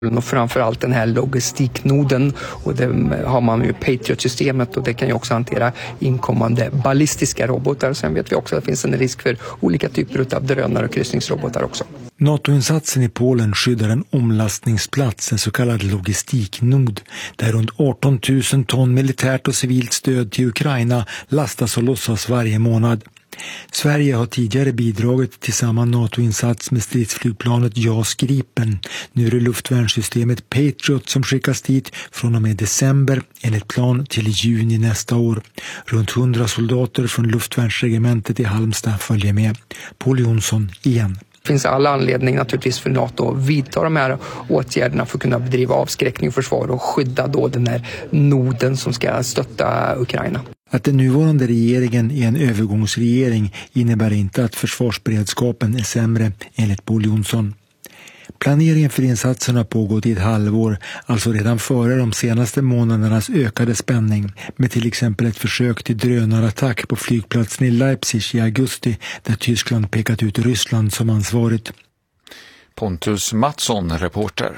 Och framförallt den här logistiknoden, och det har man ju Patriot-systemet, och det kan ju också hantera inkommande ballistiska robotar. Sen vet vi också att det finns en risk för olika typer av drönare och kryssningsrobotar också. NATO-insatsen i Polen skyddar en omlastningsplats, en så kallad logistiknod, där runt 18 000 ton militärt och civilt stöd till Ukraina lastas och lossas varje månad. Sverige har tidigare bidragit till samma NATO-insats med stridsflygplanet JAS Gripen. Nu är det luftvärnssystemet Patriot som skickas dit från och med december enligt plan till juni nästa år. Runt 100 soldater från luftvärnsregementet i Halmstad följer med. Paul Jonsson igen. Det finns alla anledning naturligtvis för NATO att vidta de här åtgärderna för att kunna bedriva avskräckning och försvar och skydda då den här noden som ska stötta Ukraina. Att den nuvarande regeringen är en övergångsregering innebär inte att försvarsberedskapen är sämre, enligt Paul Jonsson. Planeringen för insatsen har pågått i ett halvår, alltså redan före de senaste månadernas ökade spänning, med till exempel ett försök till drönarattack på flygplatsen i Leipzig i augusti, där Tyskland pekat ut Ryssland som ansvarigt. Pontus Mattsson, reporter.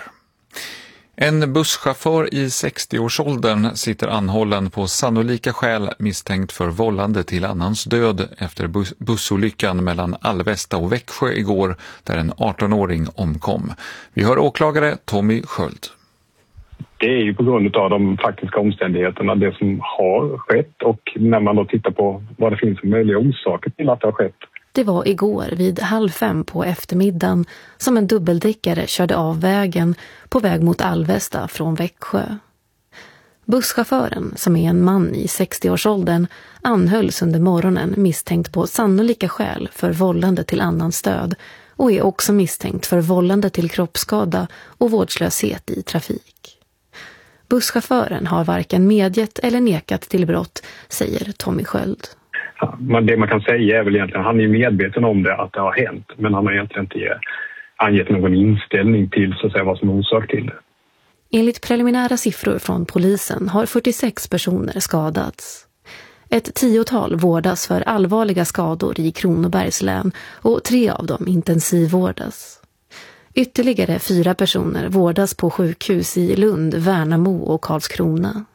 En busschaufför i 60-årsåldern sitter anhållen på sannolika skäl misstänkt för vållande till annans död efter bussolyckan mellan Alvesta och Växjö igår, där en 18-åring omkom. Vi hör åklagare Tommy Sköld. Det är ju på grund av de faktiska omständigheterna, det som har skett, och när man då tittar på vad det finns för möjliga orsaker till att det har skett. Det var igår vid 4:30 på eftermiddagen som en dubbeldäckare körde av vägen på väg mot Alvesta från Växjö. Busschauffören, som är en man i 60-årsåldern, anhölls under morgonen misstänkt på sannolika skäl för vållande till annans död och är också misstänkt för vållande till kroppsskada och vårdslöshet i trafik. Busschauffören har varken medgett eller nekat till brott, säger Tommy Sköld. Men det man kan säga är väl egentligen, han är medveten om det, att det har hänt, men han har egentligen inte angett någon inställning till så att säga vad som är orsak till det. Enligt preliminära siffror från polisen har 46 personer skadats. Ett 10-tal vårdas för allvarliga skador i Kronobergs län och 3 av dem intensivvårdas. Ytterligare 4 personer vårdas på sjukhus i Lund, Värnamo och Karlskrona.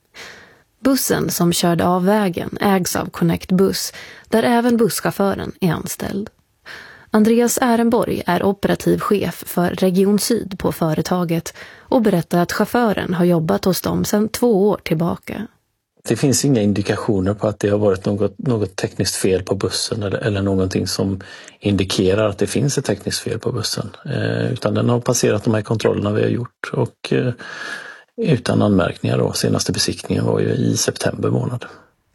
Bussen som körde av vägen ägs av Connect Buss, där även busschauffören är anställd. Andreas Ehrenborg är operativ chef för Region Syd på företaget och berättar att chauffören har jobbat hos dem sedan 2 år tillbaka. Det finns inga indikationer på att det har varit något tekniskt fel på bussen eller någonting som indikerar att det finns ett tekniskt fel på bussen. Utan den har passerat de här kontrollerna vi har gjort och utan anmärkningar då. Senaste besiktningen var ju i september månad.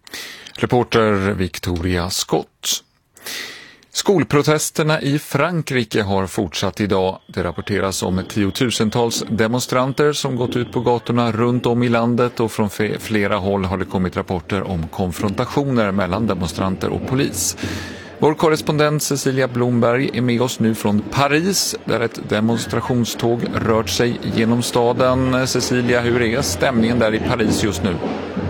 Reporter Victoria Scott. Skolprotesterna i Frankrike har fortsatt idag. Det rapporteras om tiotusentals demonstranter som gått ut på gatorna runt om i landet, och från flera håll har det kommit rapporter om konfrontationer mellan demonstranter och polis. Vår korrespondent Cecilia Blomberg är med oss nu från Paris, där ett demonstrationståg rört sig genom staden. Cecilia, hur är stämningen där i Paris just nu?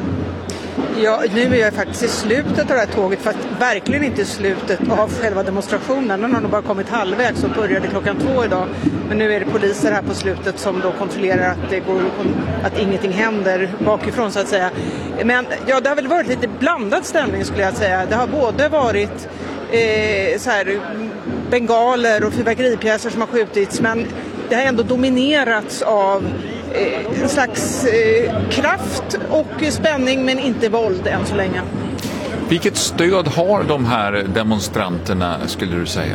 Ja, nu är jag faktiskt i slutet av det här tåget, fast verkligen inte i slutet av själva demonstrationen. Den har nog bara kommit halvvägs och började 2:00 idag. Men nu är det poliser här på slutet som då kontrollerar att ingenting händer bakifrån så att säga. Men ja, det har väl varit lite blandad stämning skulle jag säga. Det har både varit så här, bengaler och fyrverkeripjäser som har skjutits, men det har ändå dominerats av en slags kraft och spänning, men inte våld än så länge. Vilket stöd har de här demonstranterna, skulle du säga?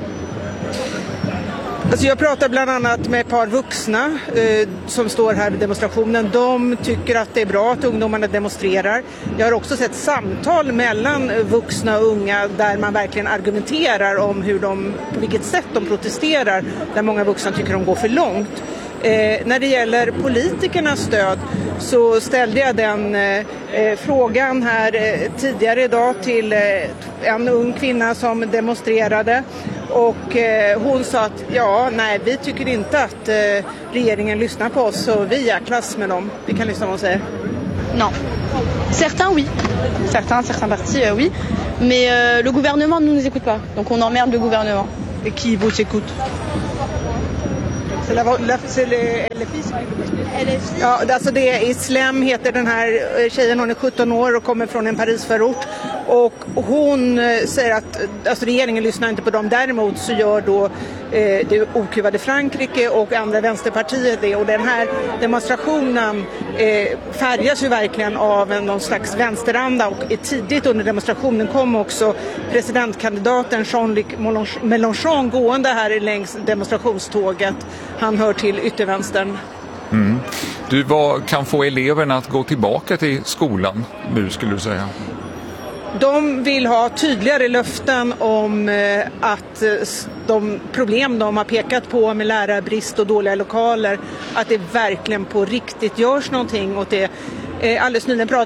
Alltså jag pratar bland annat med ett par vuxna som står här vid demonstrationen. De tycker att det är bra att ungdomarna demonstrerar. Jag har också sett samtal mellan vuxna och unga där man verkligen argumenterar om på vilket sätt de protesterar, där många vuxna tycker de går för långt. När det gäller politikernas stöd så ställde jag den frågan här tidigare idag till en ung kvinna som demonstrerade, och hon sa att vi tycker inte att regeringen lyssnar på oss, så vi är klass med dem. Vi kan lyssna vad hon säger. Non. Certains oui. Certains partis oui. Mais le gouvernement ne nous écoute pas. Donc on emmerde le gouvernement. Et qui vous écoute? Ja, alltså det är Islem heter den här tjejen, hon är 17 år och kommer från en Parisförort. Och hon säger att alltså regeringen lyssnar inte på dem. Däremot så gör då det okuvade Frankrike och andra vänsterpartier det. Och den här demonstrationen färgas ju verkligen av någon slags vänsteranda. Och tidigt under demonstrationen kom också presidentkandidaten Jean-Luc Mélenchon gående här längs demonstrationståget. Han hör till yttervänstern. Mm. Vad kan få eleverna att gå tillbaka till skolan nu, skulle du säga? De vill ha tydligare löften om att de problem de har pekat på med lärarbrist och dåliga lokaler, att det verkligen på riktigt görs någonting åt det. Alldeles nyligen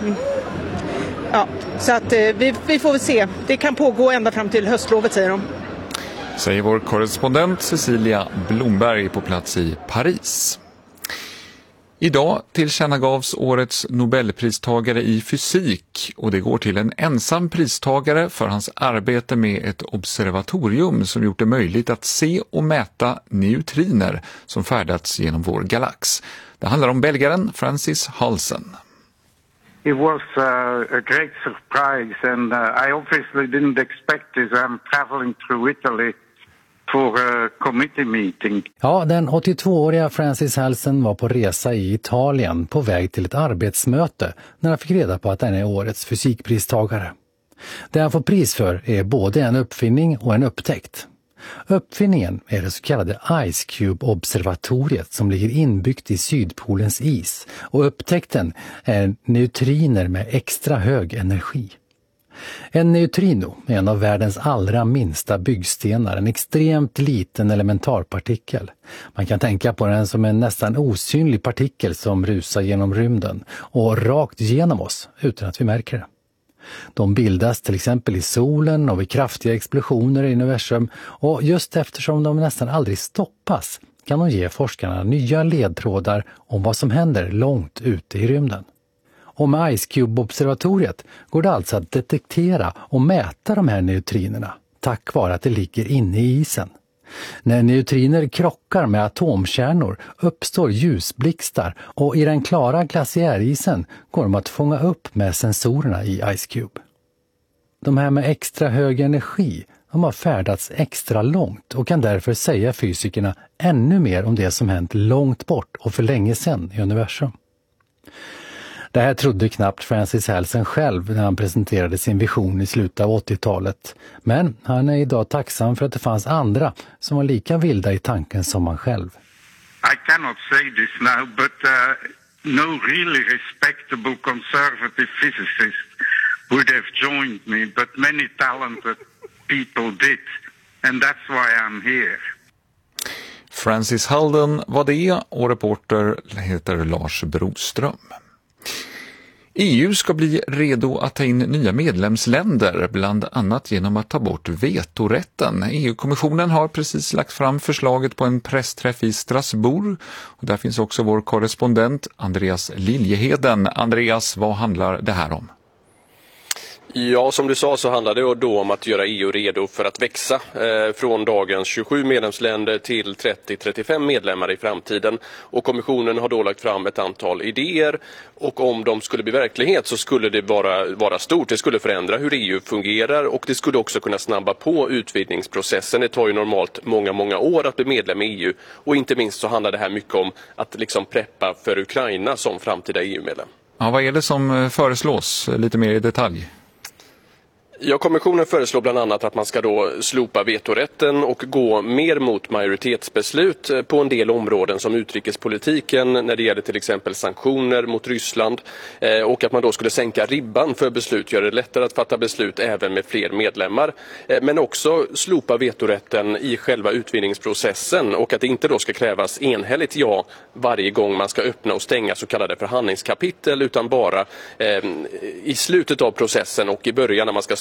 så att vi får väl se. Det kan pågå ända fram till höstlovet, säger de. Säger vår korrespondent Cecilia Blomberg på plats i Paris. Idag tillkännagavs årets Nobelpristagare i fysik och det går till en ensam pristagare för hans arbete med ett observatorium som gjort det möjligt att se och mäta neutriner som färdats genom vår galax. Det handlar om belgaren Francis Halsen. It was a great surprise and I obviously didn't expect this. I'm traveling through Italy for a committee meeting. Ja, den 82-åriga Francis Halsen var på resa i Italien på väg till ett arbetsmöte när han fick reda på att han är årets fysikpristagare. Det han får pris för är både en uppfinning och en upptäckt. Uppfinningen är det så kallade Ice Cube-observatoriet som ligger inbyggt i Sydpolens is och upptäckten är neutriner med extra hög energi. En neutrino är en av världens allra minsta byggstenar, en extremt liten elementarpartikel. Man kan tänka på den som en nästan osynlig partikel som rusar genom rymden och rakt genom oss utan att vi märker det. De bildas till exempel i solen och vid kraftiga explosioner i universum och just eftersom de nästan aldrig stoppas kan de ge forskarna nya ledtrådar om vad som händer långt ute i rymden. Och med Ice Cube-observatoriet går det alltså att detektera och mäta de här neutrinerna tack vare att det ligger inne i isen. När neutriner krockar med atomkärnor uppstår ljusblixtar och i den klara glaciärisen går de att fånga upp med sensorerna i Ice Cube. De här med extra hög energi, de har färdats extra långt och kan därför säga fysikerna ännu mer om det som hänt långt bort och för länge sedan i universum. Det här trodde knappt Francis Halsen själv när han presenterade sin vision i slutet av 80-talet. Men han är idag tacksam för att det fanns andra som var lika vilda i tanken som han själv. I cannot say this now, but no really respectable conservative physicist would have joined me, but many talented people did, and that's why I'm here. Francis Halden var det och reporter heter Lars Broström. EU ska bli redo att ta in nya medlemsländer, bland annat genom att ta bort vetorätten. EU-kommissionen har precis lagt fram förslaget på en pressträff i Strasbourg. Och där finns också vår korrespondent Andreas Liljeheden. Andreas, vad handlar det här om? Ja, som du sa så handlar det då om att göra EU redo för att växa från dagens 27 medlemsländer till 30-35 medlemmar i framtiden. Och kommissionen har då lagt fram ett antal idéer och om de skulle bli verklighet så skulle det vara stort. Det skulle förändra hur EU fungerar och det skulle också kunna snabba på utvidgningsprocessen. Det tar ju normalt många år att bli medlem i EU och inte minst så handlar det här mycket om att liksom preppa för Ukraina som framtida EU-medlem. Ja, vad är det som föreslås lite mer i detalj? Ja, kommissionen föreslår bland annat att man ska då slopa vetorätten och gå mer mot majoritetsbeslut på en del områden som utrikespolitiken när det gäller till exempel sanktioner mot Ryssland och att man då skulle sänka ribban för beslut, göra det lättare att fatta beslut även med fler medlemmar men också slopa vetorätten i själva utvidgningsprocessen och att det inte då ska krävas enhälligt ja varje gång man ska öppna och stänga så kallade förhandlingskapitel utan bara i slutet av processen och i början när man ska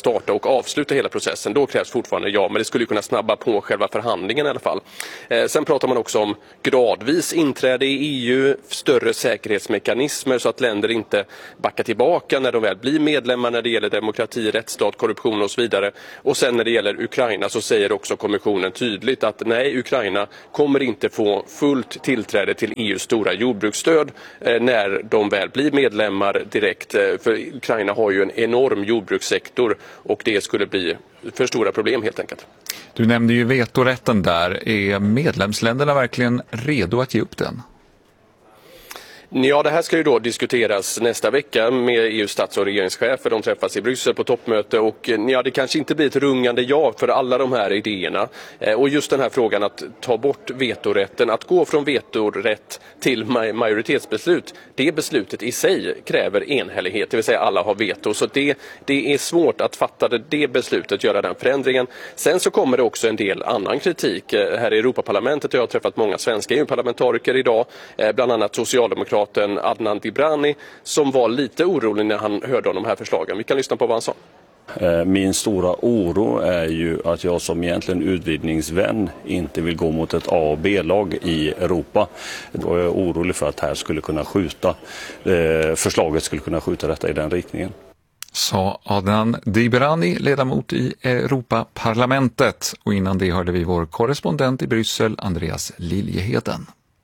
starta och avsluta hela processen. Då krävs fortfarande ja, men det skulle kunna snabba på själva förhandlingen i alla fall. Sen pratar man också om gradvis inträde i EU, större säkerhetsmekanismer så att länder inte backar tillbaka när de väl blir medlemmar när det gäller demokrati, rättsstat, korruption och så vidare. Och sen när det gäller Ukraina så säger också kommissionen tydligt att nej, Ukraina kommer inte få fullt tillträde till EUs stora jordbruksstöd när de väl blir medlemmar direkt. För Ukraina har ju en enorm jordbrukssektor och det skulle bli för stora problem helt enkelt. Du nämnde ju vetorätten där. Är medlemsländerna verkligen redo att ge upp den? Ja, det här ska ju då diskuteras nästa vecka med EUs stats- och regeringschefer. De träffas i Bryssel på toppmöte och ja, det kanske inte blir ett rungande ja för alla de här idéerna. Och just den här frågan att ta bort vetorätten, att gå från vetorätt till majoritetsbeslut, det beslutet i sig kräver enhällighet, det vill säga alla har veto. Så det är svårt att fatta det beslutet, göra den förändringen. Sen så kommer det också en del annan kritik. Här i Europaparlamentet har jag träffat många svenska EU-parlamentariker idag, bland annat socialdemokrater Adnan Dibrani som var lite orolig när han hörde om de här förslagen. Vi kan lyssna på vad han sa. Min stora oro är ju att jag som egentligen utvidgningsvän inte vill gå mot ett A- och B-lag i Europa. Och jag är orolig för att här skulle kunna förslaget skulle kunna skjuta detta i den riktningen. Sa Adnan Dibrani, ledamot i Europaparlamentet. Och innan det hörde vi vår korrespondent i Bryssel, Andreas Liljeheden.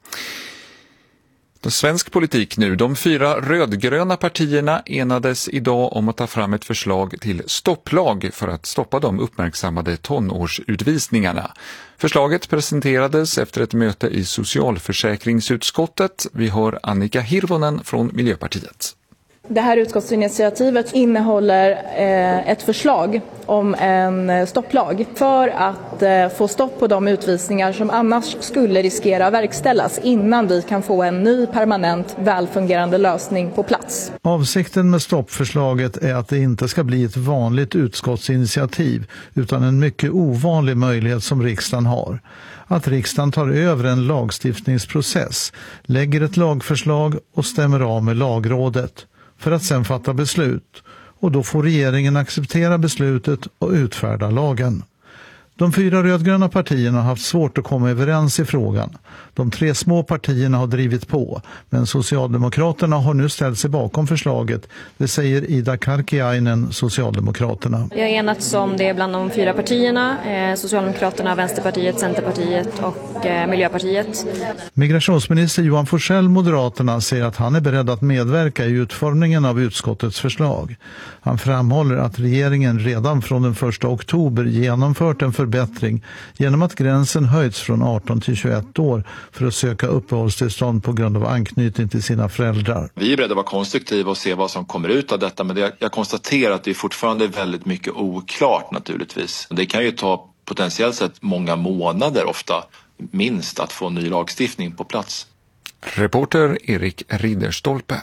Svensk politik nu. De 4 rödgröna partierna enades idag om att ta fram ett förslag till stopplag för att stoppa de uppmärksammade tonårsutvisningarna. Förslaget presenterades efter ett möte i socialförsäkringsutskottet. Vi hör Annika Hirvonen från Miljöpartiet. Det här utskottsinitiativet innehåller ett förslag om en stopplag för att få stopp på de utvisningar som annars skulle riskera att verkställas innan vi kan få en ny permanent välfungerande lösning på plats. Avsikten med stoppförslaget är att det inte ska bli ett vanligt utskottsinitiativ utan en mycket ovanlig möjlighet som riksdagen har. Att riksdagen tar över en lagstiftningsprocess, lägger ett lagförslag och stämmer av med lagrådet för att sedan fatta beslut, och då får regeringen acceptera beslutet och utfärda lagen. De 4 rödgröna partierna har haft svårt att komma överens i frågan. De 3 små partierna har drivit på, men Socialdemokraterna har nu ställt sig bakom förslaget. Det säger Ida Karkiainen, Socialdemokraterna. Vi har enats om det bland de 4 partierna, Socialdemokraterna, Vänsterpartiet, Centerpartiet och Miljöpartiet. Migrationsminister Johan Forssell, Moderaterna, säger att han är beredd att medverka i utformningen av utskottets förslag. Han framhåller att regeringen redan från den 1 oktober genomfört en förbättring genom att gränsen höjts från 18 till 21 år för att söka uppehållstillstånd på grund av anknytning till sina föräldrar. Vi är beredda att vara konstruktiva och se vad som kommer ut av detta, men jag konstaterar att det är fortfarande väldigt mycket oklart naturligtvis. Det kan ju ta potentiellt sett många månader ofta minst att få ny lagstiftning på plats. Reporter Erik Ridderstolpe.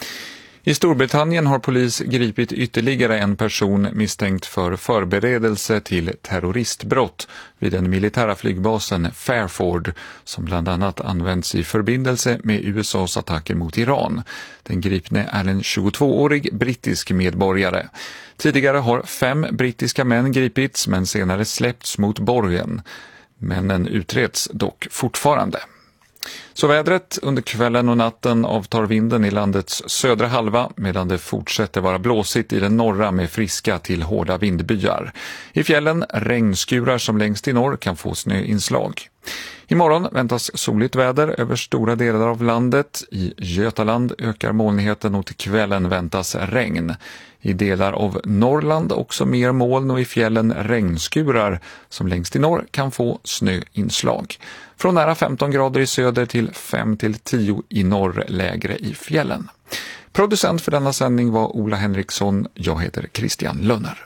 I Storbritannien har polis gripit ytterligare en person misstänkt för förberedelse till terroristbrott vid den militära flygbasen Fairford som bland annat används i förbindelse med USAs attacker mot Iran. Den gripne är en 22-årig brittisk medborgare. Tidigare har 5 brittiska män gripits men senare släppts mot borgen. Männen utreds dock fortfarande. Så vädret: under kvällen och natten avtar vinden i landets södra halva medan det fortsätter vara blåsigt i den norra med friska till hårda vindbyar. I fjällen regnskurar som längst i norr kan få snöinslag. Imorgon väntas soligt väder över stora delar av landet. I Götaland ökar molnigheten och till kvällen väntas regn. I delar av Norrland också mer moln och i fjällen regnskurar som längst i norr kan få snöinslag. Från nära 15 grader i söder till 5-10 i norr, lägre i fjällen. Producent för denna sändning var Ola Henriksson. Jag heter Christian Lönner.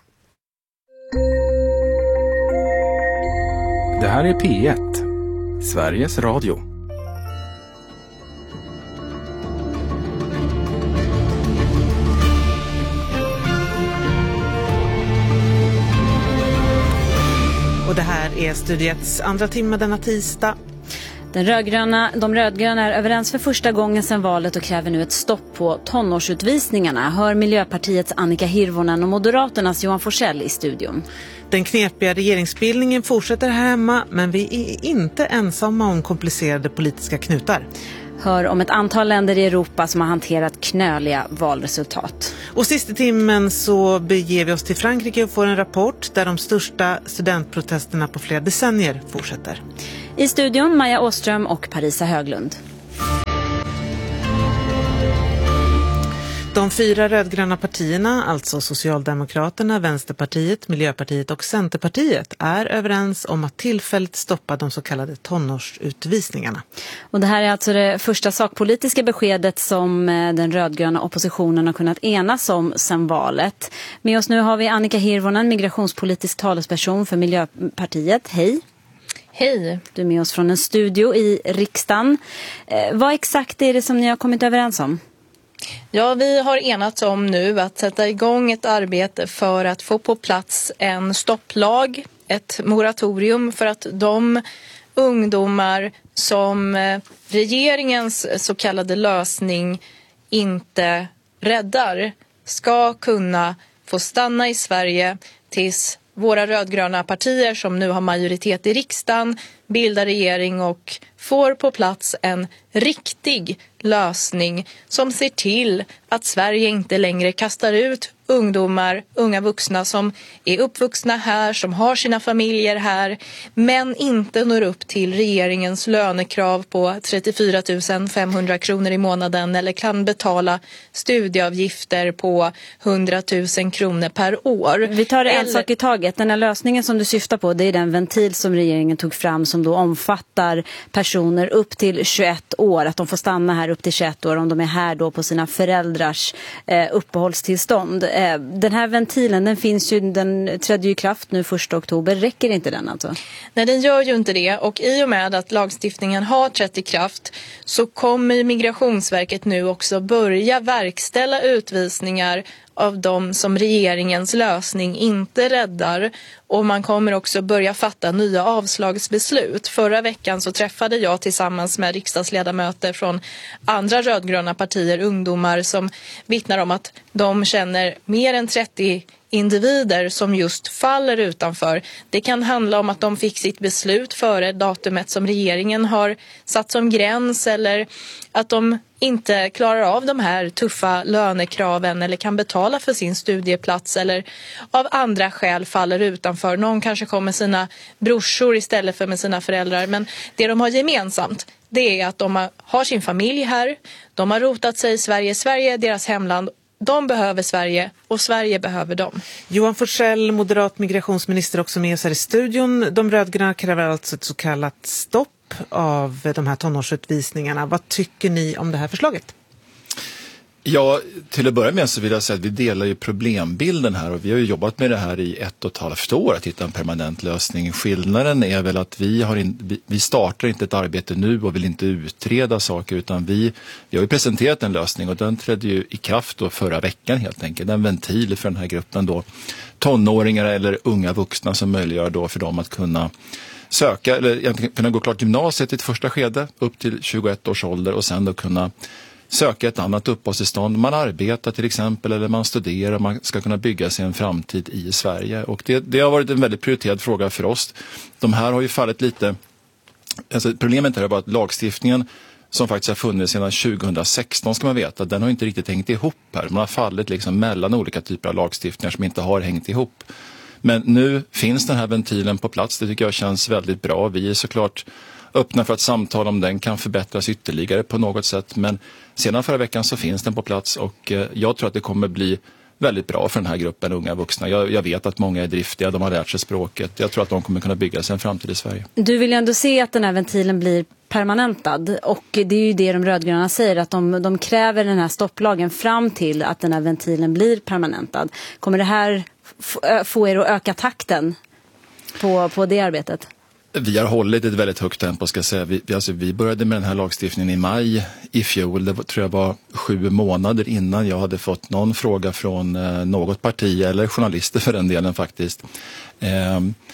Det här är P1, Sveriges Radio. Och det här är Studiets andra timme denna tisdag. De rödgröna är överens för första gången sedan valet och kräver nu ett stopp på tonårsutvisningarna. Hör Miljöpartiets Annika Hirvonen och Moderaternas Johan Forssell i studion. Den knepiga regeringsbildningen fortsätter här hemma, men vi är inte ensamma om komplicerade politiska knutar. Hör om ett antal länder i Europa som har hanterat knöliga valresultat. Och sista timmen så beger vi oss till Frankrike och får en rapport där de största studentprotesterna på flera decennier fortsätter. I studion Maja Åström och Parisa Höglund. De 4 rödgröna partierna, alltså Socialdemokraterna, Vänsterpartiet, Miljöpartiet och Centerpartiet, är överens om att tillfälligt stoppa de så kallade tonårsutvisningarna. Och det här är alltså det första sakpolitiska beskedet som den rödgröna oppositionen har kunnat enas om sedan valet. Med oss nu har vi Annika Hirvonen, migrationspolitisk talesperson för Miljöpartiet. Hej! Hej! Du är med oss från en studio i riksdagen. Vad exakt är det som ni har kommit överens om? Ja, vi har enats om nu att sätta igång ett arbete för att få på plats en stopplag, ett moratorium för att de ungdomar som regeringens så kallade lösning inte räddar ska kunna få stanna i Sverige tills våra rödgröna partier som nu har majoritet i riksdagen bildar regering och får på plats en riktig lösning som ser till att Sverige inte längre kastar ut ungdomar, unga vuxna som är uppvuxna här, som har sina familjer här, men inte når upp till regeringens lönekrav på 34 500 kronor i månaden eller kan betala studieavgifter på 100 000 kronor per år. Vi tar det en sak i taget. Den här lösningen som du syftar på, det är den ventil som regeringen tog fram som då omfattar personer upp till 21 år, att de får stanna här upp till 21 år om de är här då på sina föräldrars uppehållstillstånd. Den här ventilen, den trädde ju i kraft nu 1 oktober. Räcker inte den alltså? Nej, den gör ju inte det. Och i och med att lagstiftningen har trätt i kraft så kommer Migrationsverket nu också börja verkställa utvisningar av de som regeringens lösning inte räddar. Och man kommer också börja fatta nya avslagsbeslut. Förra veckan så träffade jag tillsammans med riksdagsledamöter från andra rödgröna partier, ungdomar som vittnar om att de känner mer än 30 individer som just faller utanför. Det kan handla om att de fick sitt beslut före datumet som regeringen har satt som gräns eller att de inte klarar av de här tuffa lönekraven eller kan betala för sin studieplats eller av andra skäl faller utanför. Någon kanske kommer med sina brorsor istället för med sina föräldrar. Men det de har gemensamt, det är att de har sin familj här. De har rotat sig i Sverige. Sverige är deras hemland. De behöver Sverige och Sverige behöver dem. Johan Forssell, moderat migrationsminister, också med oss här i studion. De rödgröna kräver alltså ett så kallat stopp av de här tonårsutvisningarna. Vad tycker ni om det här förslaget? Ja, till att börja med så vill jag säga att vi delar ju problembilden här och vi har ju jobbat med det här i 1,5 år att hitta en permanent lösning. Skillnaden är väl att vi startar inte ett arbete nu och vill inte utreda saker utan vi har ju presenterat en lösning och den trädde ju i kraft då förra veckan helt enkelt. En ventil för den här gruppen då tonåringar eller unga vuxna som möjliggör då för dem att kunna söka eller kunna gå klart gymnasiet i ett första skede upp till 21 års ålder och sen då kunna söka ett annat uppehållstillstånd. Man arbetar till exempel eller man studerar. Man ska kunna bygga sig en framtid i Sverige. Och det har varit en väldigt prioriterad fråga för oss. De här har ju fallit lite... Alltså, problemet är bara att lagstiftningen som faktiskt har funnits sedan 2016 ska man veta. Den har inte riktigt hängt ihop här. Man har fallit liksom mellan olika typer av lagstiftningar som inte har hängt ihop. Men nu finns den här ventilen på plats. Det tycker jag känns väldigt bra. Vi är såklart öppna för att samtal om den kan förbättras ytterligare på något sätt. Men sedan förra veckan så finns den på plats och jag tror att det kommer bli väldigt bra för den här gruppen unga vuxna. Jag vet att många är driftiga, de har lärt sig språket. Jag tror att de kommer kunna bygga sig en framtid i Sverige. Du vill ju ändå se att den här ventilen blir permanentad och det är ju det de rödgröna säger att de kräver den här stopplagen fram till att den här ventilen blir permanentad. Kommer det här få er att öka takten på det arbetet? Vi har hållit ett väldigt högt tempo ska jag säga. Vi började med den här lagstiftningen i maj i fjol. Det tror jag var 7 månader innan jag hade fått någon fråga från något parti eller journalister för den delen faktiskt.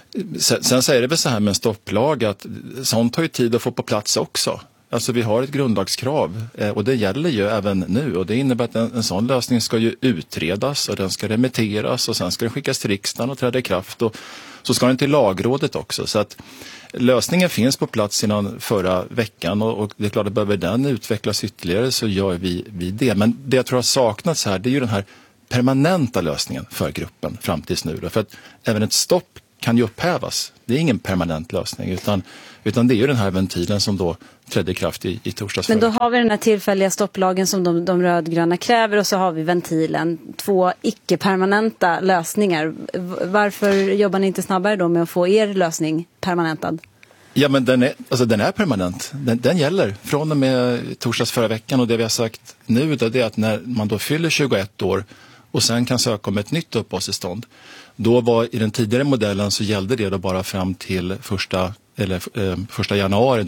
Sen säger det väl så här med en stopplag att sånt tar ju tid att få på plats också. Alltså vi har ett grundlagskrav och det gäller ju även nu och det innebär att en sån lösning ska ju utredas och den ska remitteras och sen ska den skickas till riksdagen och träda i kraft och så ska den till lagrådet också. Så att lösningen finns på plats innan förra veckan och det är klart att behöver den utvecklas ytterligare så gör vi det. Men det jag tror har saknats här det är ju den här permanenta lösningen för gruppen fram tills nu. För att även ett stopp kan ju upphävas. Det är ingen permanent lösning utan det är ju den här ventilen som då trädde i kraft i torsdags. Men då har vi den här tillfälliga stopplagen som de rödgröna kräver och så har vi ventilen. 2 icke-permanenta lösningar. Varför jobbar ni inte snabbare då med att få er lösning permanentad? Ja, men den är permanent. Den gäller från och med torsdags förra veckan och det vi har sagt nu det är att när man då fyller 21 år och sen kan söka om ett nytt uppehållstillstånd. Då var i den tidigare modellen så gällde det då bara fram till 1 januari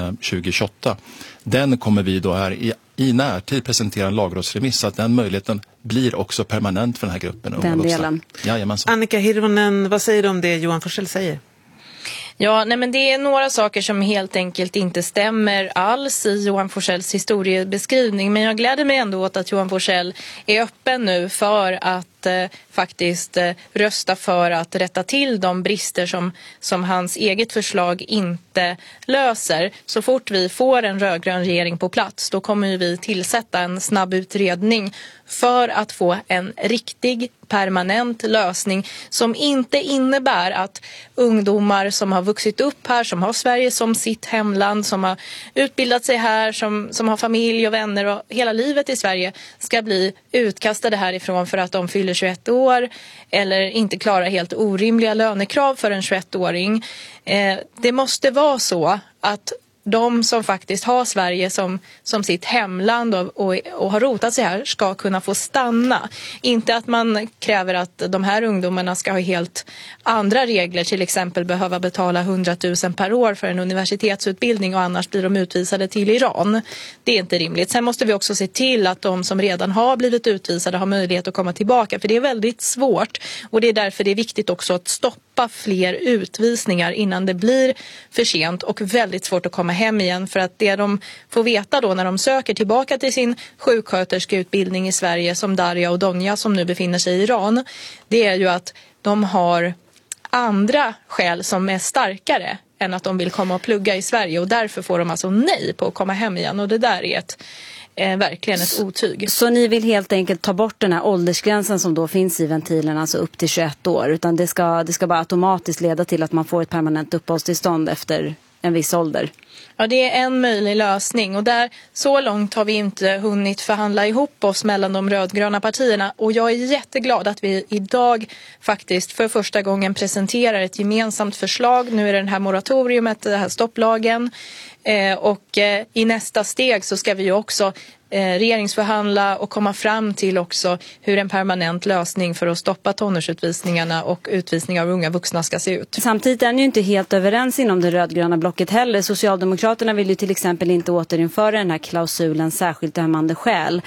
2028. Den kommer vi då här i närtid presentera en lagrådsremiss så att den möjligheten blir också permanent för den här gruppen. Den delen. Jajamensan. Annika Hirvonen, vad säger du om det Johan Forssell säger? Ja, nej men det är några saker som helt enkelt inte stämmer alls i Johan Forssells historiebeskrivning. Men jag gläder mig ändå åt att Johan Forssell är öppen nu för att faktiskt rösta för att rätta till de brister som hans eget förslag inte löser. Så fort vi får en rödgrön regering på plats då kommer vi tillsätta en snabb utredning för att få en riktig permanent lösning som inte innebär att ungdomar som har vuxit upp här, som har Sverige som sitt hemland, som har utbildat sig här, som har familj och vänner och hela livet i Sverige ska bli utkastade härifrån för att de fyller 21 år eller inte klarar helt orimliga lönekrav för en 21-åring. Det måste vara så att de som faktiskt har Sverige som sitt hemland och har rotat sig här ska kunna få stanna. Inte att man kräver att de här ungdomarna ska ha helt andra regler, till exempel behöva betala 100 000 per år för en universitetsutbildning och annars blir de utvisade till Iran. Det är inte rimligt. Sen måste vi också se till att de som redan har blivit utvisade har möjlighet att komma tillbaka, för det är väldigt svårt och det är därför det är viktigt också att stoppa fler utvisningar innan det blir för sent och väldigt svårt att komma hem igen, för att det de får veta då när de söker tillbaka till sin sjuksköterskeutbildning i Sverige som Daria och Donja som nu befinner sig i Iran, det är ju att de har andra skäl som är starkare än att de vill komma och plugga i Sverige och därför får de alltså nej på att komma hem igen och det där är verkligen ett otyg. Så ni vill helt enkelt ta bort den här åldersgränsen som då finns i ventilen, alltså upp till 21 år, utan det ska bara automatiskt leda till att man får ett permanent uppehållstillstånd efter en viss ålder? Ja, det är en möjlig lösning och så långt har vi inte hunnit förhandla ihop oss mellan de rödgröna partierna och jag är jätteglad att vi idag faktiskt för första gången presenterar ett gemensamt förslag. Nu är det här moratoriumet, det här stopplagen och i nästa steg så ska vi ju också regeringsförhandla och komma fram till också hur en permanent lösning för att stoppa tonårsutvisningarna och utvisningar av unga vuxna ska se ut. Samtidigt är ni ju inte helt överens inom det rödgröna blocket heller. Socialdemokraterna vill ju till exempel inte återinföra den här klausulen särskilt ömmande skäl.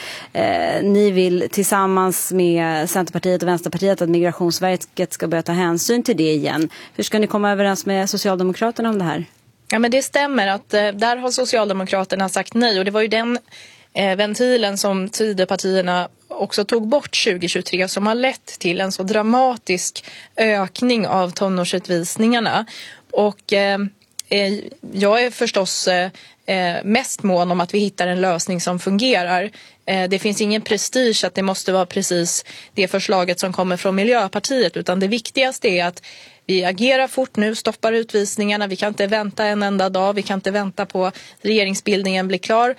Ni vill tillsammans med Centerpartiet och Vänsterpartiet att Migrationsverket ska börja ta hänsyn till det igen. Hur ska ni komma överens med Socialdemokraterna om det här? Ja, men det stämmer att där har Socialdemokraterna sagt nej och det var ju den ventilen som Tidöpartierna också tog bort 2023 som har lett till en så dramatisk ökning av tonårsutvisningarna. Och jag är förstås mest mån om att vi hittar en lösning som fungerar. Det finns ingen prestige att det måste vara precis det förslaget som kommer från Miljöpartiet, utan det viktigaste är att vi agerar fort nu, stoppar utvisningarna. Vi kan inte vänta en enda dag, vi kan inte vänta på att regeringsbildningen blir klar.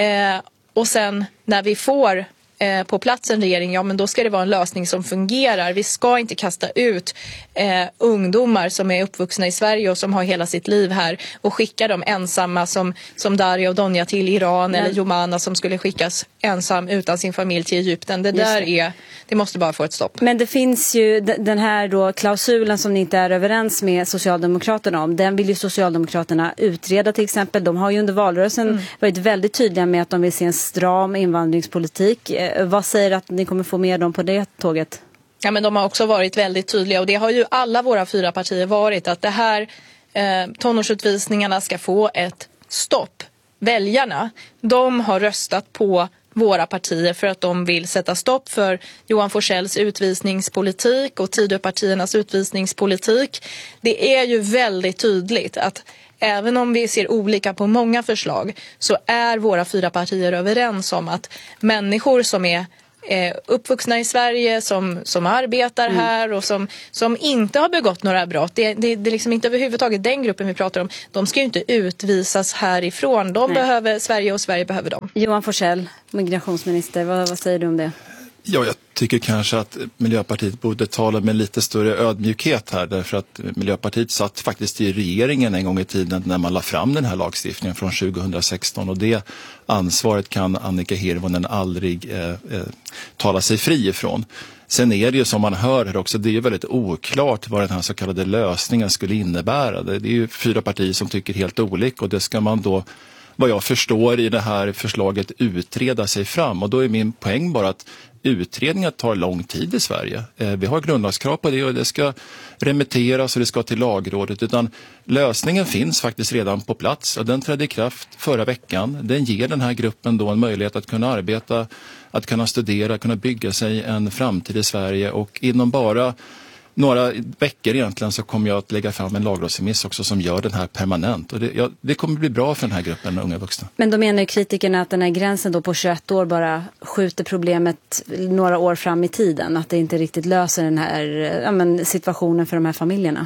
Och sen när vi får på plats en regering, ja men då ska det vara en lösning som fungerar. Vi ska inte kasta ut ungdomar som är uppvuxna i Sverige och som har hela sitt liv här och skicka dem ensamma som Daria och Donja till Iran eller Jomana som skulle skickas ensam utan sin familj till Egypten. Det måste bara få ett stopp. Men det finns ju den här då klausulen som ni inte är överens med Socialdemokraterna om. Den vill ju Socialdemokraterna utreda till exempel. De har ju under valrörelsen varit väldigt tydliga med att de vill se en stram invandringspolitik. Vad säger att ni kommer få med dem på det tåget? Ja, men de har också varit väldigt tydliga, och det har ju alla våra 4 partier varit, att det här tonårsutvisningarna ska få ett stopp. Väljarna, de har röstat på våra partier för att de vill sätta stopp för Johan Forssells utvisningspolitik och Tidöpartiernas utvisningspolitik. Det är ju väldigt tydligt att även om vi ser olika på många förslag, så är våra 4 partier överens om att människor som är uppvuxna i Sverige, som arbetar här och som inte har begått några brott, det är liksom inte överhuvudtaget den gruppen vi pratar om. De ska ju inte utvisas härifrån. De behöver Sverige och Sverige behöver dem. Johan Forsell, migrationsminister, vad säger du om det? Ja, jag tycker kanske att Miljöpartiet borde tala med lite större ödmjukhet här, därför att Miljöpartiet satt faktiskt i regeringen en gång i tiden när man la fram den här lagstiftningen från 2016, och det ansvaret kan Annika Hirvonen aldrig tala sig fri ifrån. Sen är det ju som man hör här också, det är ju väldigt oklart vad den här så kallade lösningen skulle innebära. Det är ju 4 partier som tycker helt olika, och det ska man då, vad jag förstår i det här förslaget, utreda sig fram. Och då är min poäng bara att utredningar tar lång tid i Sverige. Vi har grundlagskrav på det, och det ska remitteras och det ska till lagrådet. Utan lösningen finns faktiskt redan på plats, och den trädde i kraft förra veckan. Den ger den här gruppen då en möjlighet att kunna arbeta, att kunna studera, kunna bygga sig en framtid i Sverige, och inom bara några veckor egentligen så kommer jag att lägga fram en lagrådsremiss också som gör den här permanent. Och det kommer bli bra för den här gruppen unga vuxna. Men då menar ju kritikerna att den här gränsen då på 21 år bara skjuter problemet några år fram i tiden. Att det inte riktigt löser den här situationen för de här familjerna.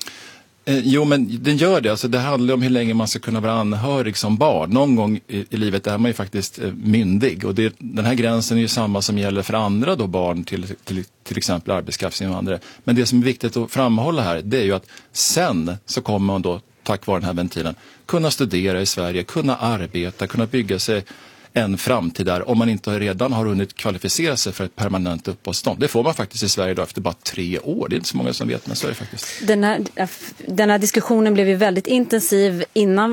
Jo, men den gör det. Alltså, det handlar om hur länge man ska kunna vara anhörig som barn. Någon gång i livet är man ju faktiskt myndig. Och den här gränsen är ju samma som gäller för andra då barn till exempel arbetskraftsinvandrare. Men det som är viktigt att framhålla här, det är ju att sen så kommer man då, tack vare den här ventilen, kunna studera i Sverige, kunna arbeta, kunna bygga sig en framtid där, om man inte redan har hunnit kvalificera sig för ett permanent uppehållstillstånd. Det får man faktiskt i Sverige då efter bara 3 år. Det är inte så många som vet, men så är det faktiskt. Den här diskussionen blev ju väldigt intensiv innan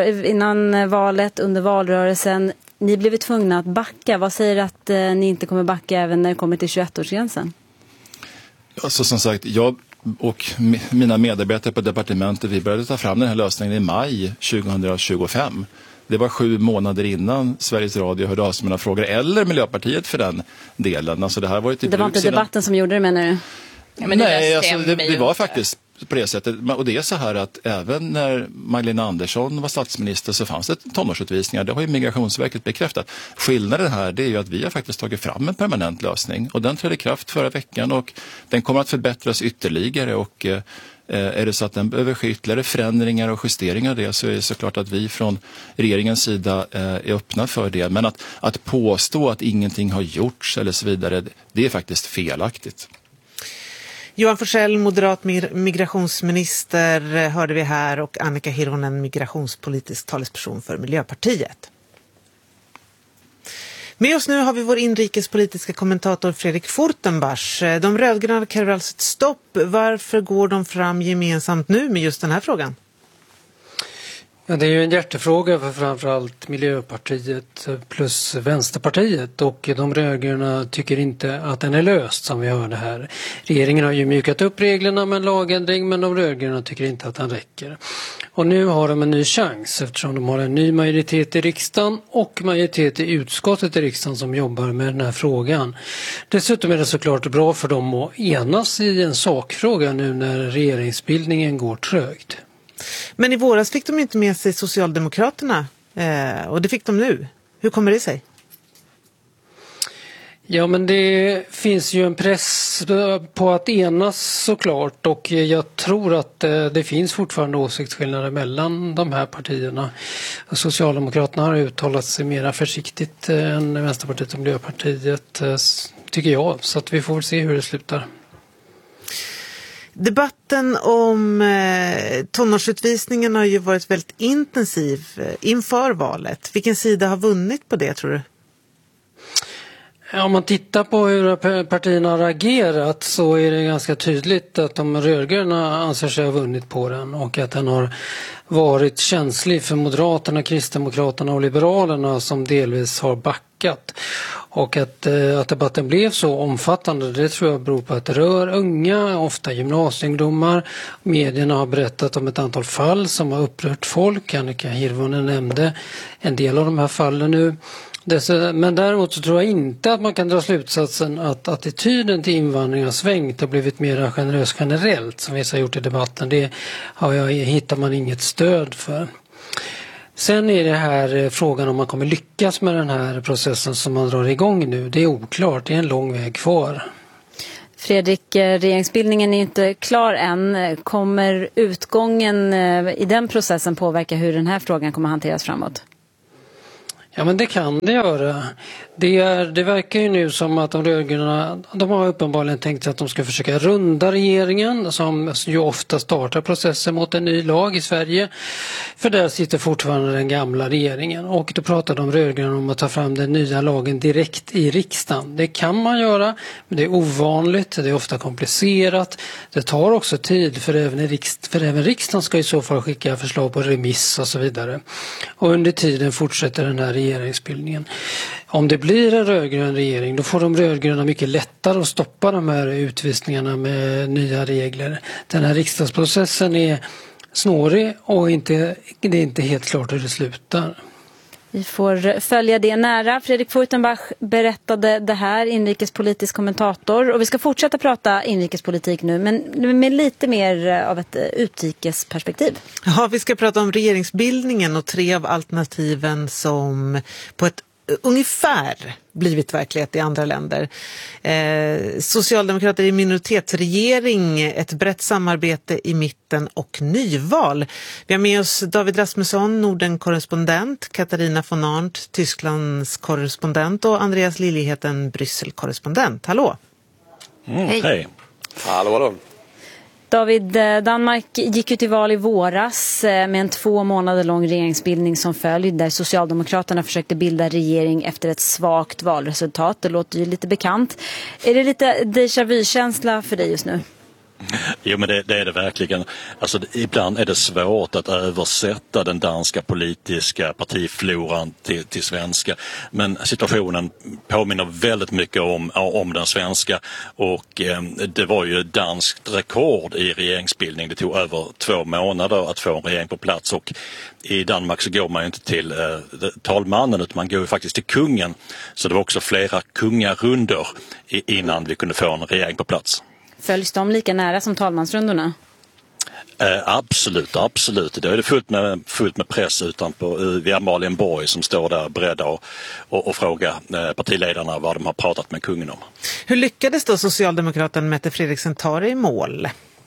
valet, under valrörelsen. Ni blev tvungna att backa. Vad säger att ni inte kommer backa även när det kommer till 21-årsgränsen? Alltså, som sagt, jag och mina medarbetare på departementet, vi började ta fram den här lösningen i maj 2025. Det var 7 månader innan Sveriges Radio hörde av sig med några frågor, eller Miljöpartiet för den delen. Alltså det här var inte debatten som gjorde det, menar du? Ja, men nej, alltså det var faktiskt på det sättet. Och det är så här att även när Magdalena Andersson var statsminister så fanns det tonårsutvisningar. Det har ju Migrationsverket bekräftat. Skillnaden här, det är ju att vi har faktiskt tagit fram en permanent lösning. Och den trädde i kraft förra veckan, och den kommer att förbättras ytterligare, och är det så att den behöver ske ytterligare förändringar och justeringar av det, så är det såklart att vi från regeringens sida är öppna för det. Men att påstå att ingenting har gjorts eller så vidare, det är faktiskt felaktigt. Johan Forsell, moderat migrationsminister, hörde vi här, och Annika Hirvonen, migrationspolitisk talesperson för Miljöpartiet. Med oss nu har vi vår inrikespolitiska kommentator Fredrik Fortenbach. De rödgröna kräver alltså ett stopp. Varför går de fram gemensamt nu med just den här frågan? Ja, det är ju en hjärtefråga för framförallt Miljöpartiet plus Vänsterpartiet, och de rödgröna tycker inte att den är löst, som vi hörde här. Regeringen har ju mjukat upp reglerna med en lagändring, men de rödgröna tycker inte att den räcker. Och nu har de en ny chans eftersom de har en ny majoritet i riksdagen och majoritet i utskottet i riksdagen som jobbar med den här frågan. Dessutom är det såklart bra för dem att enas i en sakfråga nu när regeringsbildningen går trögt. Men i våras fick de inte med sig Socialdemokraterna, och det fick de nu. Hur kommer det sig? Ja, men det finns ju en press på att enas såklart, och jag tror att det finns fortfarande åsiktsskillnader mellan de här partierna. Socialdemokraterna har uttalat sig mer försiktigt än Vänsterpartiet och Miljöpartiet, tycker jag, så att vi får se hur det slutar. Debatten om tonårsutvisningen har ju varit väldigt intensiv inför valet. Vilken sida har vunnit på det, tror du? Om man tittar på hur partierna har agerat så är det ganska tydligt att de rödgröna anser sig ha vunnit på den, och att den har varit känslig för Moderaterna, Kristdemokraterna och Liberalerna som delvis har backat. Och att debatten blev så omfattande, det tror jag beror på att det rör unga, ofta gymnasieungdomar. Medierna har berättat om ett antal fall som har upprört folk. Annika Hirvonen nämnde en del av de här fallen nu. Men däremot så tror jag inte att man kan dra slutsatsen att attityden till invandring har svängt och blivit mer generös generellt, som vi har gjort i debatten. Det hittar man inget stöd för. Sen är det här frågan om man kommer lyckas med den här processen som man drar igång nu. Det är oklart, det är en lång väg kvar. Fredrik, regeringsbildningen är inte klar än. Kommer utgången i den processen påverka hur den här frågan kommer hanteras framåt? Ja, men det kan det göra. Det verkar ju nu som att de rödgröna, de har uppenbarligen tänkt sig att de ska försöka runda regeringen, som ju ofta startar processen mot en ny lag i Sverige. För där sitter fortfarande den gamla regeringen. Och då pratar de rödgröna om att ta fram den nya lagen direkt i riksdagen. Det kan man göra, men det är ovanligt, det är ofta komplicerat. Det tar också tid, för även riksdagen ska i så fall skicka förslag på remiss och så vidare. Och under tiden fortsätter den här regeringsbildningen. Om det blir en rödgrön regering, då får de rödgröna mycket lättare att stoppa de här utvisningarna med nya regler. Den här riksdagsprocessen är snårig och det är inte helt klart hur det slutar. Vi får följa det nära. Fredrik Furtenbach berättade det här, inrikespolitisk kommentator. Och vi ska fortsätta prata inrikespolitik nu, men med lite mer av ett utrikesperspektiv. Ja, vi ska prata om regeringsbildningen och 3 av alternativen som på ett ungefär blivit verklighet i andra länder. Socialdemokrater i minoritetsregering, ett brett samarbete i mitten och nyval. Vi har med oss David Rasmusson, Norden-korrespondent, Katarina von Arndt, Tysklands korrespondent och Andreas Liljeheten, Bryssel-korrespondent. Hallå! Hej! Hallå! David, Danmark gick ut i val i våras med en 2 månader lång regeringsbildning som följd, där Socialdemokraterna försökte bilda regering efter ett svagt valresultat. Det låter ju lite bekant. Är det lite déjà vu-känsla för dig just nu? Jo, men det är det verkligen. Alltså, ibland är det svårt att översätta den danska politiska partifloran till svenska. Men situationen påminner väldigt mycket om den svenska. Och det var ju danskt rekord i regeringsbildning. Det tog över 2 månader att få en regering på plats. Och i Danmark så går man ju inte till talmannen, utan man går ju faktiskt till kungen. Så det var också flera kungarunder innan vi kunde få en regering på plats. Följs de lika nära som talmansrundorna? Absolut. Det är det fullt med press utanpå vid Amalienborg som står där beredda och fråga partiledarna vad de har pratat med kungen om. Hur lyckades då Socialdemokraten Mette Frederiksen ta det i mål?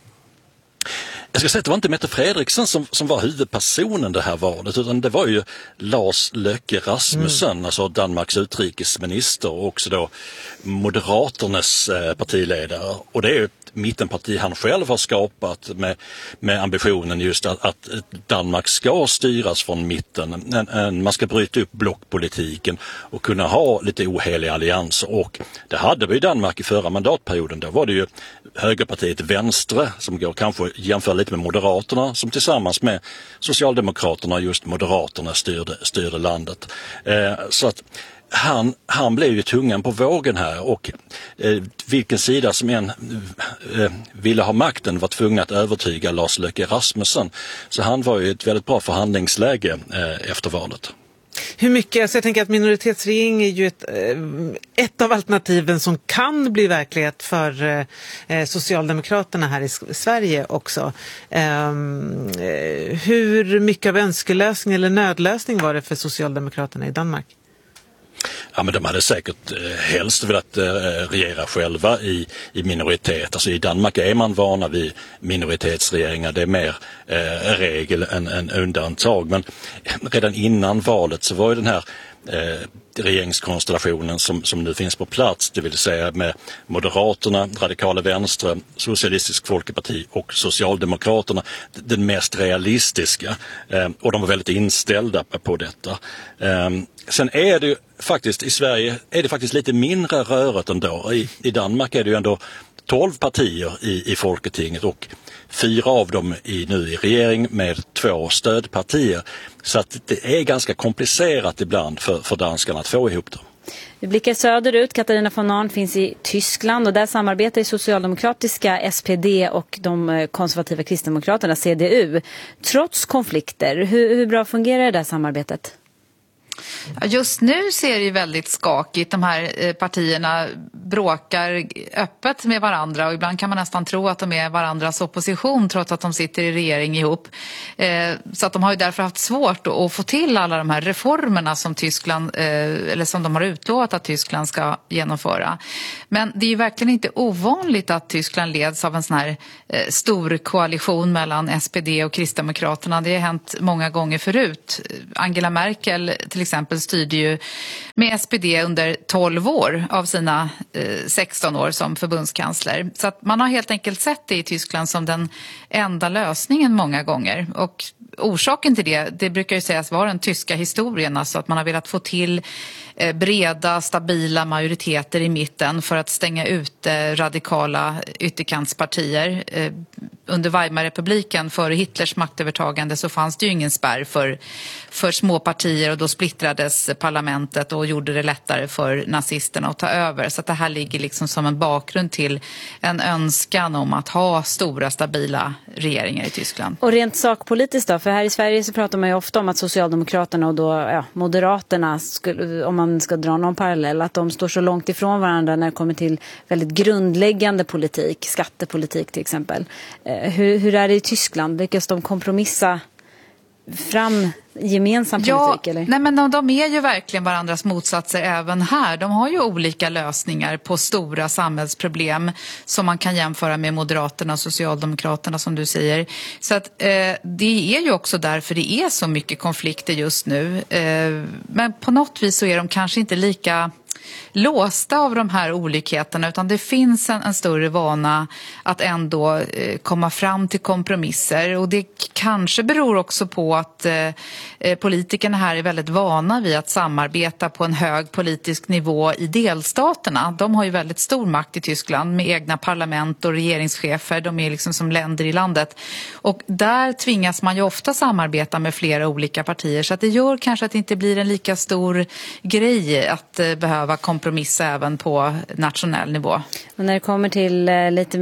Jag ska säga att det var inte Mette Frederiksen som var huvudpersonen det här valet, utan det var ju Lars Løkke Rasmussen, alltså Danmarks utrikesminister och också då Moderaternas partiledare. Och det är ju ett mittenparti han själv har skapat med ambitionen just att Danmark ska styras från mitten. Man ska bryta upp blockpolitiken och kunna ha lite oheliga allianser. Och det hade vi i Danmark i förra mandatperioden. Då var det ju högerpartiet Venstre som går kanske jämför lite med Moderaterna, som tillsammans med Socialdemokraterna, just Moderaterna styrde landet. Så att han blev ju tungan på vågen här, och vilken sida som än ville ha makten var tvungen att övertyga Lars Løkke Rasmussen. Så han var ju ett väldigt bra förhandlingsläge efter valet. Hur mycket, alltså jag tänker att minoritetsregering är ju ett av alternativen som kan bli verklighet för Socialdemokraterna här i Sverige också. Hur mycket av önskelösning eller nödlösning var det för Socialdemokraterna i Danmark? Ja, men de hade säkert helst velat regera själva i minoritet. Alltså i Danmark är man vana vid minoritetsregeringar. Det är mer regel än undantag. Men redan innan valet så var ju den här regeringskonstellationen som nu finns på plats, det vill säga med Moderaterna, Radikala Venstre, Socialistisk Folkeparti och Socialdemokraterna, den mest realistiska, och de var väldigt inställda på detta. Sen är det ju faktiskt i Sverige är det faktiskt lite mindre rörigt ändå. I Danmark är det ju ändå 12 partier i Folketinget och 4 av dem är nu i regering med 2 stödpartier. Så att det är ganska komplicerat ibland för danskarna att få ihop dem. Vi blickar söderut. Katarina von Arndt finns i Tyskland och där samarbetar socialdemokratiska SPD och de konservativa kristdemokraterna CDU. Trots konflikter, hur bra fungerar det där samarbetet? Just nu ser det ju väldigt skakigt. De här partierna bråkar öppet med varandra och ibland kan man nästan tro att de är varandras opposition trots att de sitter i regering ihop. Så att de har ju därför haft svårt att få till alla de här reformerna som Tyskland, eller som de har utlovat att Tyskland ska genomföra. Men det är ju verkligen inte ovanligt att Tyskland leds av en sån här stor koalition mellan SPD och Kristdemokraterna. Det har hänt många gånger förut. Angela Merkel till exempel styrde ju med SPD under 12 år av sina 16 år som förbundskansler. Så att man har helt enkelt sett det i Tyskland som den enda lösningen många gånger. Och orsaken till det brukar ju sägas vara den tyska historien, alltså att man har velat få till breda, stabila majoriteter i mitten för att stänga ut radikala ytterkantspartier. Under Weimarrepubliken före Hitlers maktövertagande så fanns det ju ingen spärr för små partier och då splittrades parlamentet och gjorde det lättare för nazisterna att ta över. Så att det här ligger liksom som en bakgrund till en önskan om att ha stora, stabila regeringar i Tyskland. Och rent sakpolitiskt då, för här i Sverige så pratar man ju ofta om att Socialdemokraterna och då Moderaterna, om man ska dra någon parallell, att de står så långt ifrån varandra när det kommer till väldigt grundläggande politik, skattepolitik till exempel. Hur är det i Tyskland? Lyckas de kompromissa fram gemensam politik? Eller? Nej, men de är ju verkligen varandras motsatser även här. De har ju olika lösningar på stora samhällsproblem som man kan jämföra med Moderaterna och Socialdemokraterna som du säger. Så att det är ju också därför det är så mycket konflikter just nu. Men på något vis så är de kanske inte lika låsta av de här olikheterna, utan det finns en större vana att ändå komma fram till kompromisser, och det kanske beror också på att politikerna här är väldigt vana vid att samarbeta på en hög politisk nivå i delstaterna. De har ju väldigt stor makt i Tyskland med egna parlament och regeringschefer, de är liksom som länder i landet, och där tvingas man ju ofta samarbeta med flera olika partier, så att det gör kanske att det inte blir en lika stor grej att behöva kompromissa även på nationell nivå. Och när det kommer till lite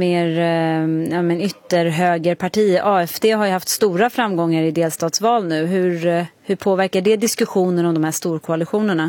mer ytterhögerparti, AFD har ju haft stora framgångar i delstatsval nu. Hur påverkar det diskussionen om de här storkoalitionerna?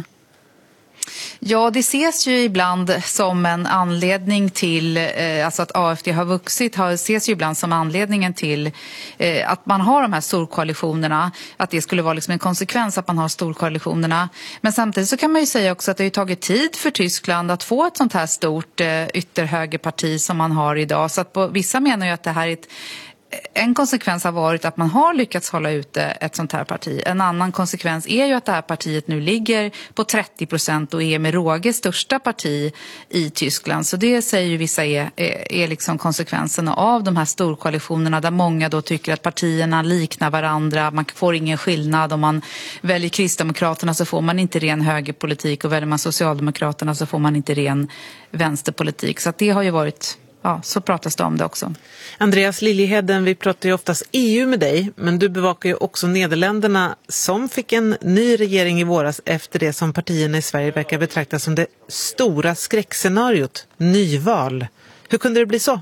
Ja, det ses ju ibland som en anledning till, alltså att AFD har vuxit, ses ju ibland som anledningen till att man har de här storkoalitionerna, att det skulle vara liksom en konsekvens att man har storkoalitionerna. Men samtidigt så kan man ju säga också att det har tagit tid för Tyskland att få ett sånt här stort ytterhögerparti som man har idag. Så att vissa menar ju att det här är en konsekvens har varit att man har lyckats hålla ute ett sånt här parti. En annan konsekvens är ju att det här partiet nu ligger på 30% och är med råge största parti i Tyskland. Så det säger ju vissa är liksom konsekvenserna av de här storkoalitionerna, där många då tycker att partierna liknar varandra. Man får ingen skillnad. Om man väljer Kristdemokraterna så får man inte ren högerpolitik, och väljer man Socialdemokraterna så får man inte ren vänsterpolitik. Så att det har ju varit... Ja, så pratas det om det också. Andreas Liljeheden, vi pratar ju oftast EU med dig, men du bevakar ju också Nederländerna som fick en ny regering i våras efter det som partierna i Sverige verkar betrakta som det stora skräckscenariot, nyval. Hur kunde det bli så?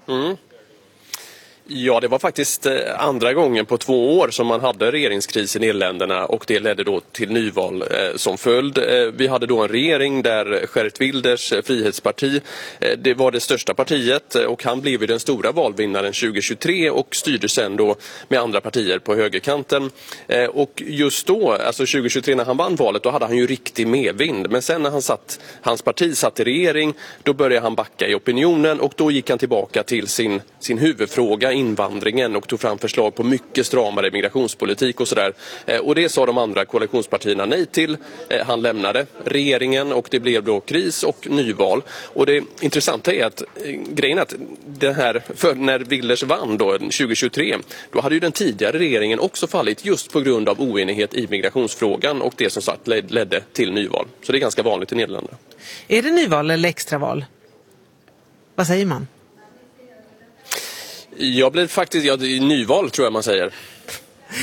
Ja, det var faktiskt andra gången på 2 år som man hade regeringskris i Nederländerna, och det ledde då till nyval som följd. Vi hade då en regering där Geert Wilders frihetsparti, det var det största partiet, och han blev ju den stora valvinnaren 2023 och styrde sen då med andra partier på högerkanten. Och just då, alltså 2023 när han vann valet, då hade han ju riktig medvind. Men sen när hans parti satt i regering, då började han backa i opinionen, och då gick han tillbaka till sin huvudfråga, invandringen, och tog fram förslag på mycket stramare migrationspolitik och sådär. Och det sa de andra koalitionspartierna nej till. Han lämnade regeringen och det blev då kris och nyval. Och det intressanta är att grejen att det här, för när Wilders vann då 2023, då hade ju den tidigare regeringen också fallit just på grund av oenighet i migrationsfrågan, och det som sagt ledde till nyval. Så det är ganska vanligt i Nederländerna. Är det nyval eller extraval? Vad säger man? Jag blev faktiskt, nyval tror jag man säger.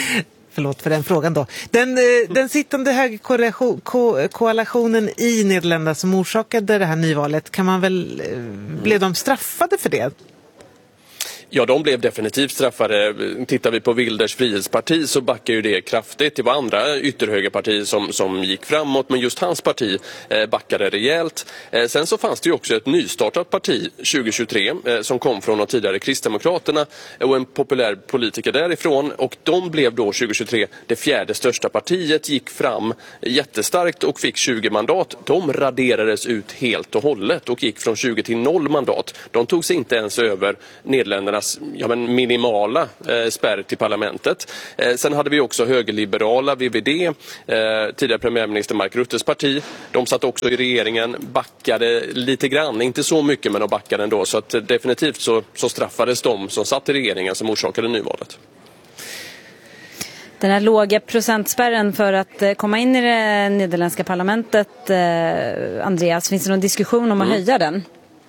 Förlåt för den frågan då. Den sittande högerkoalitionen i Nederländerna som orsakade det här nyvalet, blev de straffade för det? Ja, de blev definitivt straffade. Tittar vi på Wilders frihetsparti så backar ju det kraftigt. Det var andra ytterhögerpartier som gick framåt, men just hans parti backade rejält. Sen så fanns det ju också ett nystartat parti 2023 som kom från de tidigare Kristdemokraterna och en populär politiker därifrån. Och de blev då 2023 det fjärde största partiet, gick fram jättestarkt och fick 20 mandat. De raderades ut helt och hållet och gick från 20 till 0 mandat. De tog sig inte ens över Nederländernas minimala spärr till parlamentet. Sen hade vi också högerliberala VVD, tidigare premiärminister Mark Ruttes parti. De satt också i regeringen, backade lite grann, inte så mycket men de backade ändå. Så att definitivt så straffades de som satt i regeringen som orsakade nyvalet. Den här låga procentspärren för att komma in i det nederländska parlamentet, Andreas, finns det någon diskussion om att höja den?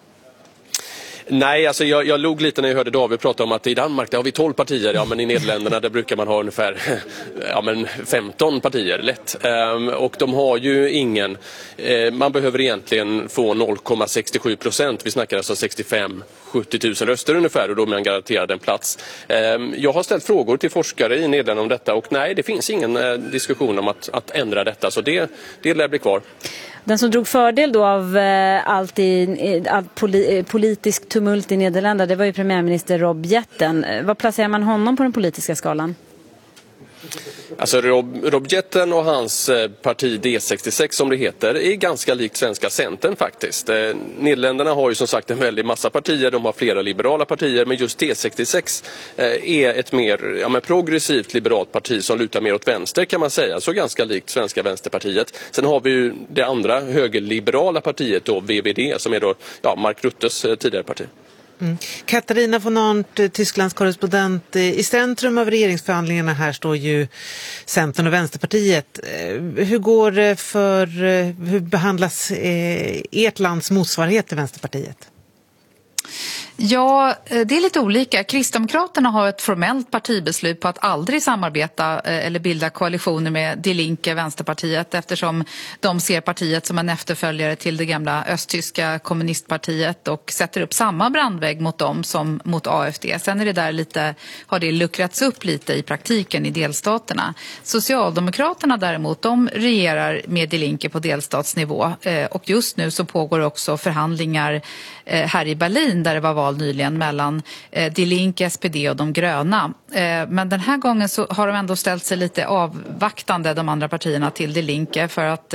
Nej, alltså jag log lite när jag hörde David prata om att i Danmark där har vi 12 partier, ja men i Nederländerna där brukar man ha ungefär 15 partier lätt. Och de har ju ingen, man behöver egentligen få 0,67%, vi snackar alltså 65-70 000 röster ungefär och då är man garanterad en plats. Jag har ställt frågor till forskare i Nederländerna om detta och nej, det finns ingen diskussion om att ändra detta, så det lär bli kvar. Den som drog fördel då av allt politisk tumult i Nederländerna, det var ju premiärminister Rob Jetten. Vad placerar man honom på den politiska skalan? Alltså Rob Jetten och hans parti D66 som det heter är ganska likt svenska Centern faktiskt. Nederländerna har ju som sagt en väldig massa partier, de har flera liberala partier, men just D66 är ett mer progressivt liberalt parti som lutar mer åt vänster kan man säga, så ganska likt svenska Vänsterpartiet. Sen har vi ju det andra högerliberala partiet då, VVD, som är då Mark Ruttes tidigare parti. Katarina von Arndt, Tysklands korrespondent. I centrum av regeringsförhandlingarna här står ju Centern och Vänsterpartiet. Hur behandlas ert lands motsvarighet till Vänsterpartiet? Ja, det är lite olika. Kristdemokraterna har ett formellt partibeslut på att aldrig samarbeta eller bilda koalitioner med Die Linke, Vänsterpartiet, eftersom de ser partiet som en efterföljare till det gamla östtyska kommunistpartiet och sätter upp samma brandvägg mot dem som mot AFD. Sen är det där har det luckrats upp lite i praktiken i delstaterna. Socialdemokraterna däremot, de regerar med Die Linke på delstatsnivå och just nu så pågår också förhandlingar här i Berlin där det var val nyligen mellan Die Linke, SPD och de gröna. Men den här gången så har de ändå ställt sig lite avvaktande, de andra partierna, till Die Linke, för att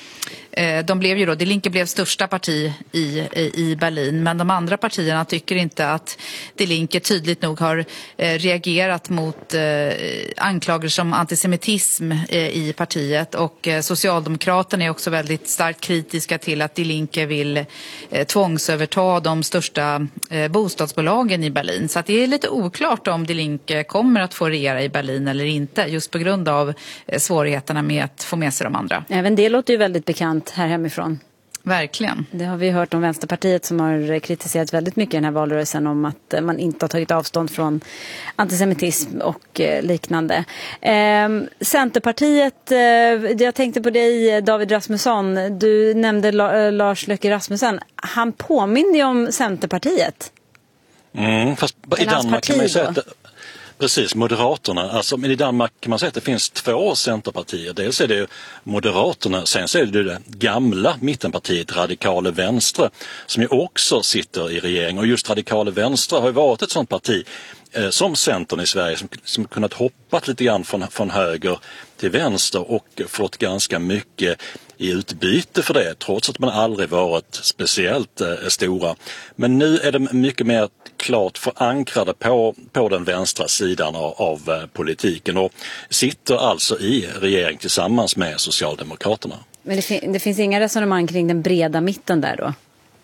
Die Linke blev största parti i Berlin, men de andra partierna tycker inte att Die Linke tydligt nog har reagerat mot anklagelser om antisemitism i partiet, och Socialdemokraterna är också väldigt starkt kritiska till att Die Linke vill tvångsöverta de största bostadsbolagen i Berlin. Så att det är lite oklart om Die Linke kommer att få regera i Berlin eller inte, just på grund av svårigheterna med att få med sig de andra. Även det låter ju väldigt bekant här hemifrån. Verkligen. Det har vi hört om Vänsterpartiet som har kritiserat väldigt mycket i den här valrörelsen om att man inte har tagit avstånd från antisemitism och liknande. Centerpartiet, jag tänkte på dig David Rasmusson, du nämnde Lars Løkke Rasmussen. Han påminner ju om Centerpartiet. Fast i Danmark kan man ju säga att precis, Moderaterna. Alltså, men i Danmark kan man säga att det finns 2 centerpartier. Dels är det ju Moderaterna, sen så är det det gamla mittenpartiet Radikale Venstre som ju också sitter i regering. Och just Radikale Venstre har ju varit ett sånt parti som Centern i Sverige som kunnat hoppa lite grann från höger till vänster och fått ganska mycket i utbyte för det, trots att man aldrig varit speciellt stora. Men nu är de mycket mer klart förankrade på den vänstra sidan av politiken och sitter alltså i regering tillsammans med Socialdemokraterna. Men det finns inga resonemang kring den breda mitten där då?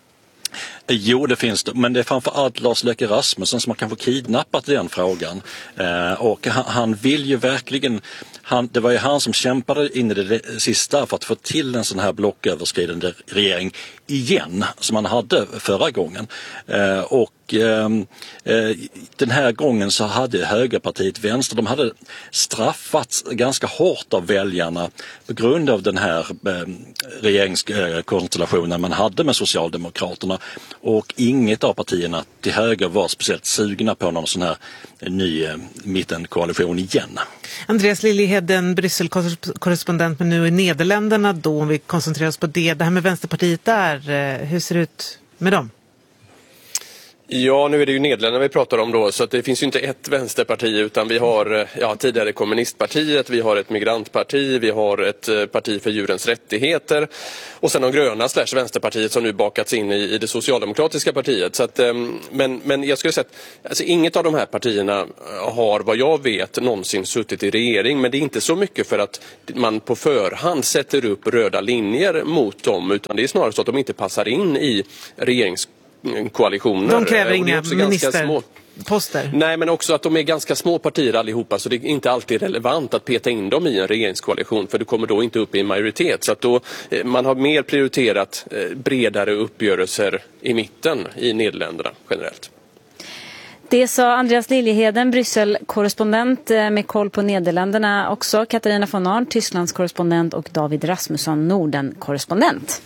Jo, det finns det, men det är framförallt Lars Løkke Rasmussen som man kan få kidnappat i den frågan. Och han vill ju verkligen, det var ju han som kämpade in i det sista för att få till en sån här blocköverskridande regering igen som han hade förra gången. Och och den här gången så hade högerpartiet Vänster, de hade straffats ganska hårt av väljarna på grund av den här regeringskonstellationen man hade med Socialdemokraterna, och inget av partierna till höger var speciellt sugna på någon sån här ny mittenkoalition igen. Andreas Liljeheden, Brysselkorrespondent, men nu i Nederländerna då, om vi koncentrerar oss på det här med Vänsterpartiet där, hur ser det ut med dem? Ja, nu är det ju Nederländerna vi pratar om då, så att det finns ju inte ett vänsterparti, utan vi har tidigare kommunistpartiet, vi har ett migrantparti, vi har ett parti för djurens rättigheter och sen de gröna / vänsterpartiet som nu bakats in i det socialdemokratiska partiet. Så att, men jag skulle säga att alltså, inget av de här partierna har vad jag vet någonsin suttit i regering, men det är inte så mycket för att man på förhand sätter upp röda linjer mot dem, utan det är snarare så att de inte passar in i koalitioner. De kräver inga ministerposter. Nej, men också att de är ganska små partier allihopa, så det är inte alltid relevant att peta in dem i en regeringskoalition, för det kommer då inte upp i en majoritet. Så att då man har mer prioriterat bredare uppgörelser i mitten i Nederländerna generellt. Det sa Andreas Liljeheden, Brysselkorrespondent med koll på Nederländerna också. Katarina von Arndt, Tysklands korrespondent, och David Rasmusson, Norden-korrespondent.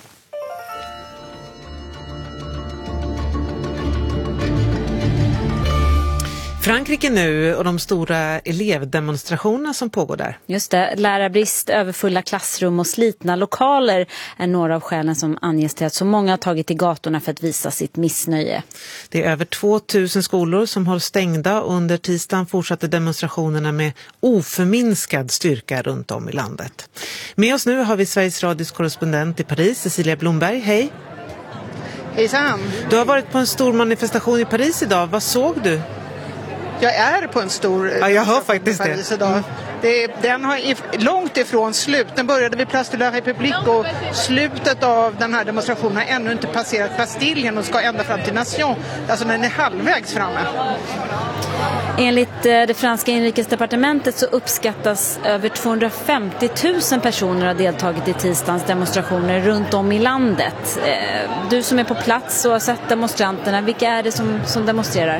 Frankrike nu och de stora elevdemonstrationerna som pågår där. Just det, lärarbrist, överfulla klassrum och slitna lokaler är några av skälen som anges till att så många har tagit till gatorna för att visa sitt missnöje. Det är över 2000 skolor som hålls stängda, och under tisdagen fortsatte demonstrationerna med oförminskad styrka runt om i landet. Med oss nu har vi Sveriges Radios korrespondent i Paris, Cecilia Blomberg. Hej! Hejsan! Du har varit på en stor manifestation i Paris idag. Vad såg du? Jag är på en stor jag hör faktiskt Paris idag. Den har långt ifrån slut. Den började vid Place de la République, och slutet av den här demonstrationen har ännu inte passerat Bastiljen och ska ända fram till Nation. Alltså den är halvvägs framme. Enligt det franska inrikesdepartementet så uppskattas över 250 000 personer har deltagit i tisdagens demonstrationer runt om i landet. Du som är på plats och har sett demonstranterna, vilka är det som demonstrerar?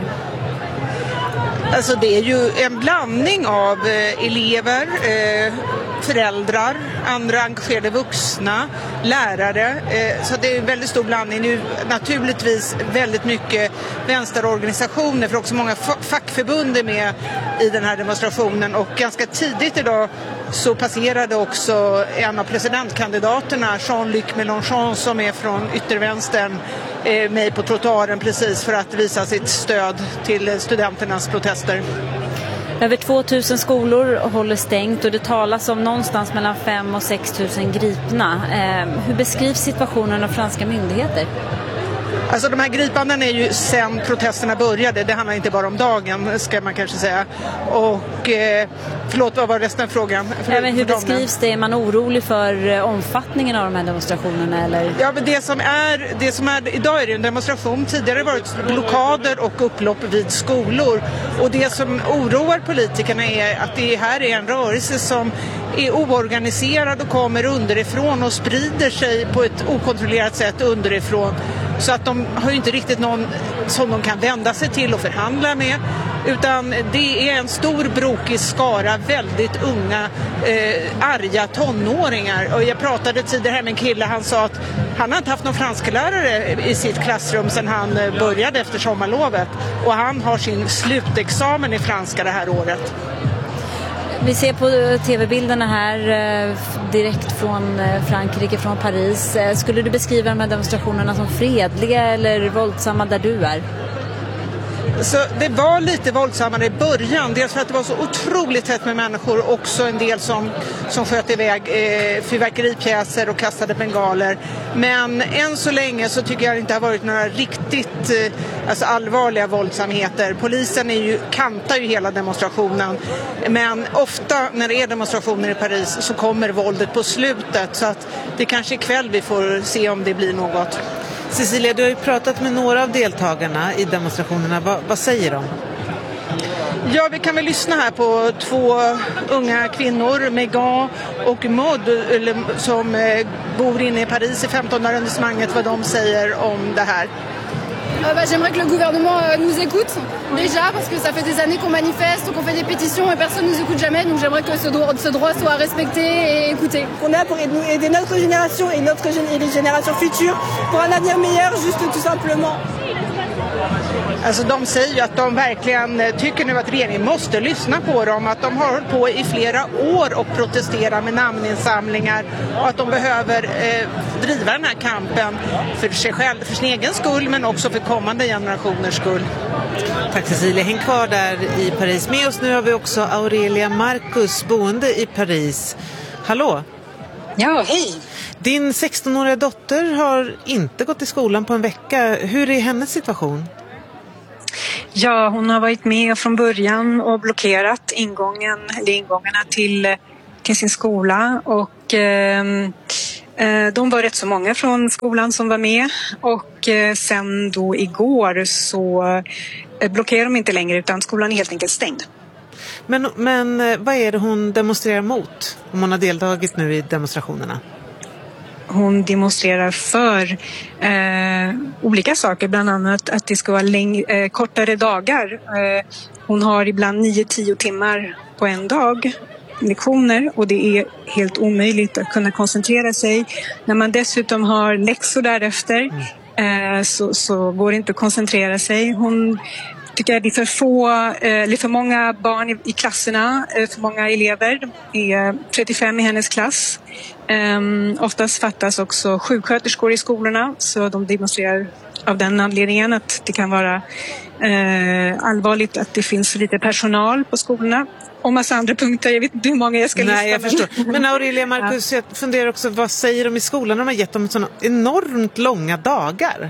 Alltså det är ju en blandning av elever, föräldrar, andra engagerade vuxna, lärare. Så det är en väldigt stor blandning. Nu naturligtvis väldigt mycket vänsterorganisationer, för också många fackförbund är med i den här demonstrationen. Och ganska tidigt idag så passerade också en av presidentkandidaterna, Jean-Luc Mélenchon, som är från yttervänstern, mig på trottoaren precis för att visa sitt stöd till studenternas protester. Över 2000 skolor håller stängt och det talas om någonstans mellan 5 och 6 000 gripna. Hur beskrivs situationen av franska myndigheter? Alltså de här gripanden är ju sen protesterna började. Det handlar inte bara om dagen, ska man kanske säga. Och förlåt, vad var resten av frågan? Men hur beskrivs det? Är man orolig för omfattningen av de här demonstrationerna? Eller? Ja, men det som är idag är det en demonstration. Tidigare har det varit blockader och upplopp vid skolor. Och det som oroar politikerna är att det här är en rörelse som är oorganiserad och kommer underifrån och sprider sig på ett okontrollerat sätt underifrån. Så att de har ju inte riktigt någon som de kan vända sig till och förhandla med. Utan det är en stor brokig skara väldigt unga, arga tonåringar. Och jag pratade tidigare med en kille, han sa att han har inte haft någon fransklärare i sitt klassrum sedan han började efter sommarlovet. Och han har sin slutexamen i franska det här året. Vi ser på tv-bilderna här direkt från Frankrike, från Paris. Skulle du beskriva de här demonstrationerna som fredliga eller våldsamma där du är? Så det var lite våldsammare i början, dels för att det var så otroligt tätt med människor, också en del som sköt iväg fyrverkeripjäser och kastade bengaler. Men än så länge så tycker jag inte har varit några riktigt allvarliga våldsamheter. Polisen kantar ju hela demonstrationen, men ofta när det är demonstrationer i Paris så kommer våldet på slutet, så att det kanske ikväll vi får se om det blir något. Cecilia, du har ju pratat med några av deltagarna i demonstrationerna. Vad säger de? Ja, vi kan väl lyssna här på 2 unga kvinnor, Megan och Maud, som bor inne i Paris i 15:e arrondissementet, vad de säger om det här. J'aimerais que le gouvernement nous écoute déjà parce que ça fait des années qu'on manifeste, qu'on fait des pétitions et personne nous écoute jamais. Donc j'aimerais que ce droit soit respecté et écouté. On est là pour aider notre génération et les générations futures pour un avenir meilleur, juste tout simplement. Alltså de säger ju att de verkligen tycker nu att regeringen måste lyssna på dem, att de har hållit på i flera år och protesterar med namninsamlingar och att de behöver driva den här kampen för sig själv, för sin egen skull men också för kommande generationers skull. Tack Cecilia, häng kvar där i Paris. Med oss nu har vi också Aurelia Marcus, boende i Paris. Hallå? Ja, hej. Din 16-åriga dotter har inte gått i skolan på en vecka. Hur är hennes situation? Ja, hon har varit med från början och blockerat ingångarna till sin skola och de var rätt så många från skolan som var med och sen då igår så blockerar de inte längre utan skolan är helt enkelt stängd. Men vad är det hon demonstrerar mot om hon har deltagit nu i demonstrationerna? Hon demonstrerar för olika saker, bland annat att det ska vara kortare dagar. Hon har ibland 9-10 timmar på en dag lektioner och det är helt omöjligt att kunna koncentrera sig. När man dessutom har läxor därefter så går det inte att koncentrera sig. Hon tycker att det är för många barn i klasserna, för många elever. Det är 35 i hennes klass. Oftast fattas också sjuksköterskor i skolorna så de demonstrerar av den anledningen att det kan vara allvarligt att det finns för lite personal på skolorna. Och massa andra punkter, jag vet inte hur många jag ska lista. Nej, jag förstår. Men Aurelia Marcus, jag funderar också, vad säger de i skolan när de har gett dem sådana enormt långa dagar?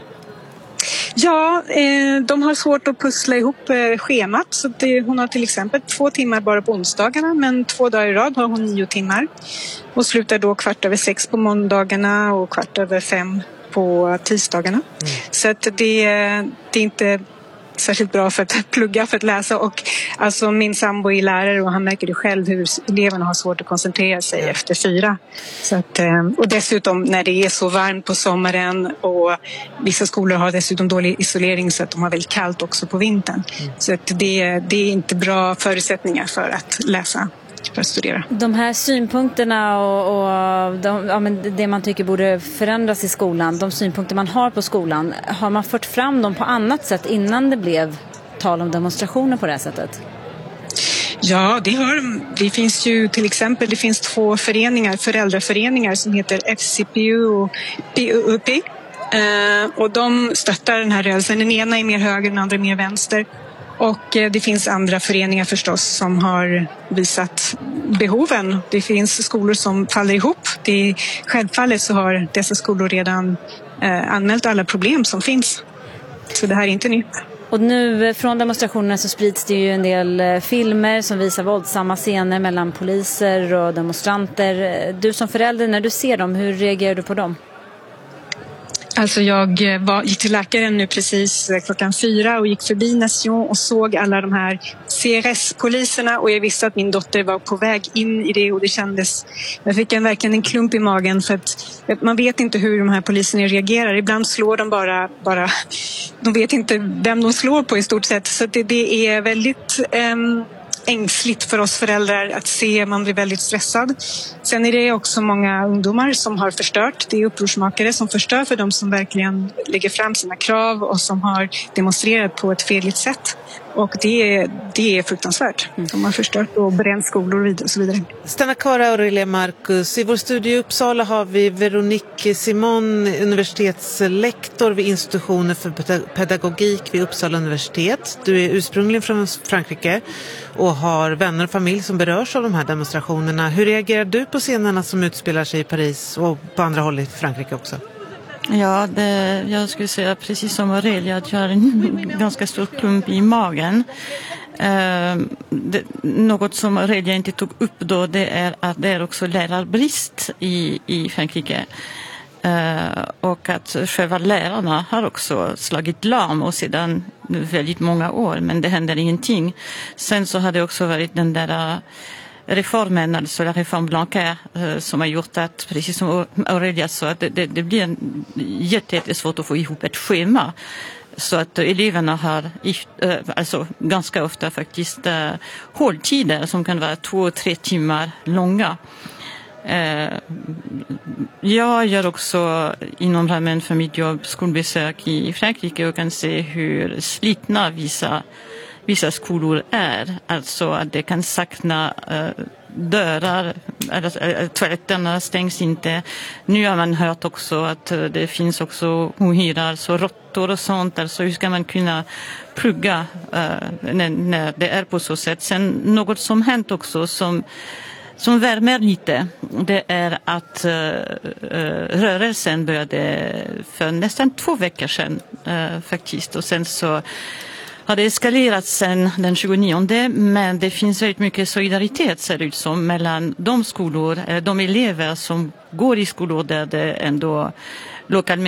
Ja, de har svårt att pussla ihop schemat. Så hon har till exempel 2 timmar bara på onsdagarna men 2 dagar i rad har hon 9 timmar. Och slutar då 5:15 på måndagarna och 5:15 på tisdagarna. Så att det är inte särskilt bra för att plugga, för att läsa. Och alltså min sambo är lärare och han märker det själv hur eleverna har svårt att koncentrera sig efter 4. Så att, och dessutom när det är så varmt på sommaren och vissa skolor har dessutom dålig isolering så att de har väldigt kallt också på vintern. Så att det är inte bra förutsättningar för att läsa. För att studera. De här synpunkterna och det man tycker borde förändras i skolan, de synpunkter man har på skolan, har man fört fram dem på annat sätt innan det blev tal om demonstrationer på det här sättet? Ja, det finns ju till exempel, det finns 2 föräldraföreningar som heter FCPU och PUUP. Och de stöttar den här rörelsen. Den ena är mer höger, den andra är mer vänster. Och det finns andra föreningar förstås som har visat behoven. Det finns skolor som faller ihop. Självfallet så har dessa skolor redan anmält alla problem som finns. Så det här är inte nytt. Och nu från demonstrationerna så sprids det ju en del filmer som visar våldsamma scener mellan poliser och demonstranter. Du som förälder, när du ser dem, hur reagerar du på dem? Alltså jag gick till läkaren nu precis 4:00 och gick förbi Nation och såg alla de här CRS-poliserna och jag visste att min dotter var på väg in i det och det kändes, jag fick verkligen en klump i magen för att man vet inte hur de här poliserna reagerar. Ibland slår de bara de vet inte vem de slår på i stort sett, så det är väldigt ängsligt för oss föräldrar att se, man blir väldigt stressad. Sen är det också många ungdomar som har förstört, det är upprorsmakare som förstör för de som verkligen lägger fram sina krav och som har demonstrerat på ett fredligt sätt. Och det är fruktansvärt. De har förstört och bränt skolor och så vidare. Stanna kvar, Aurelia Marcus. I vår studio i Uppsala har vi Veronique Simon, universitetslektor vid institutionen för pedagogik vid Uppsala universitet. Du är ursprungligen från Frankrike och har vänner och familj som berörs av de här demonstrationerna. Hur reagerar du på scenerna som utspelar sig i Paris och på andra håll i Frankrike också? Ja, jag skulle säga precis som Aurelia att jag har en ganska stor klump i magen. Något som Aurelia inte tog upp då, det är att det är också lärarbrist i Frankrike. Och att själva lärarna har också slagit larm och sedan väldigt många år, men det händer ingenting. Sen så har det också varit den där reformen, alltså la reform Blanquer, som har gjort att, precis som Aurelia sa, att det blir jättesvårt att få ihop ett schema. Så att eleverna har alltså ganska ofta faktiskt håltider som kan vara 2-3 timmar långa. Jag gör också inom ramen för mitt jobb skolbesök i Frankrike och kan se hur slitna vissa skolor är. Alltså att det kan sakna dörrar, eller toaletterna stängs inte. Nu har man hört också att det finns också ohyrar, så råttor och sånt. Alltså hur ska man kunna plugga när det är på så sätt. Sen något som hänt också som värmer lite, det är att rörelsen började för nästan 2 veckor sedan faktiskt. Och sen så har det eskalerat sedan den 29, men det finns väldigt mycket solidaritet, ser det ut som, mellan de elever som går i skolor där det ändå lokal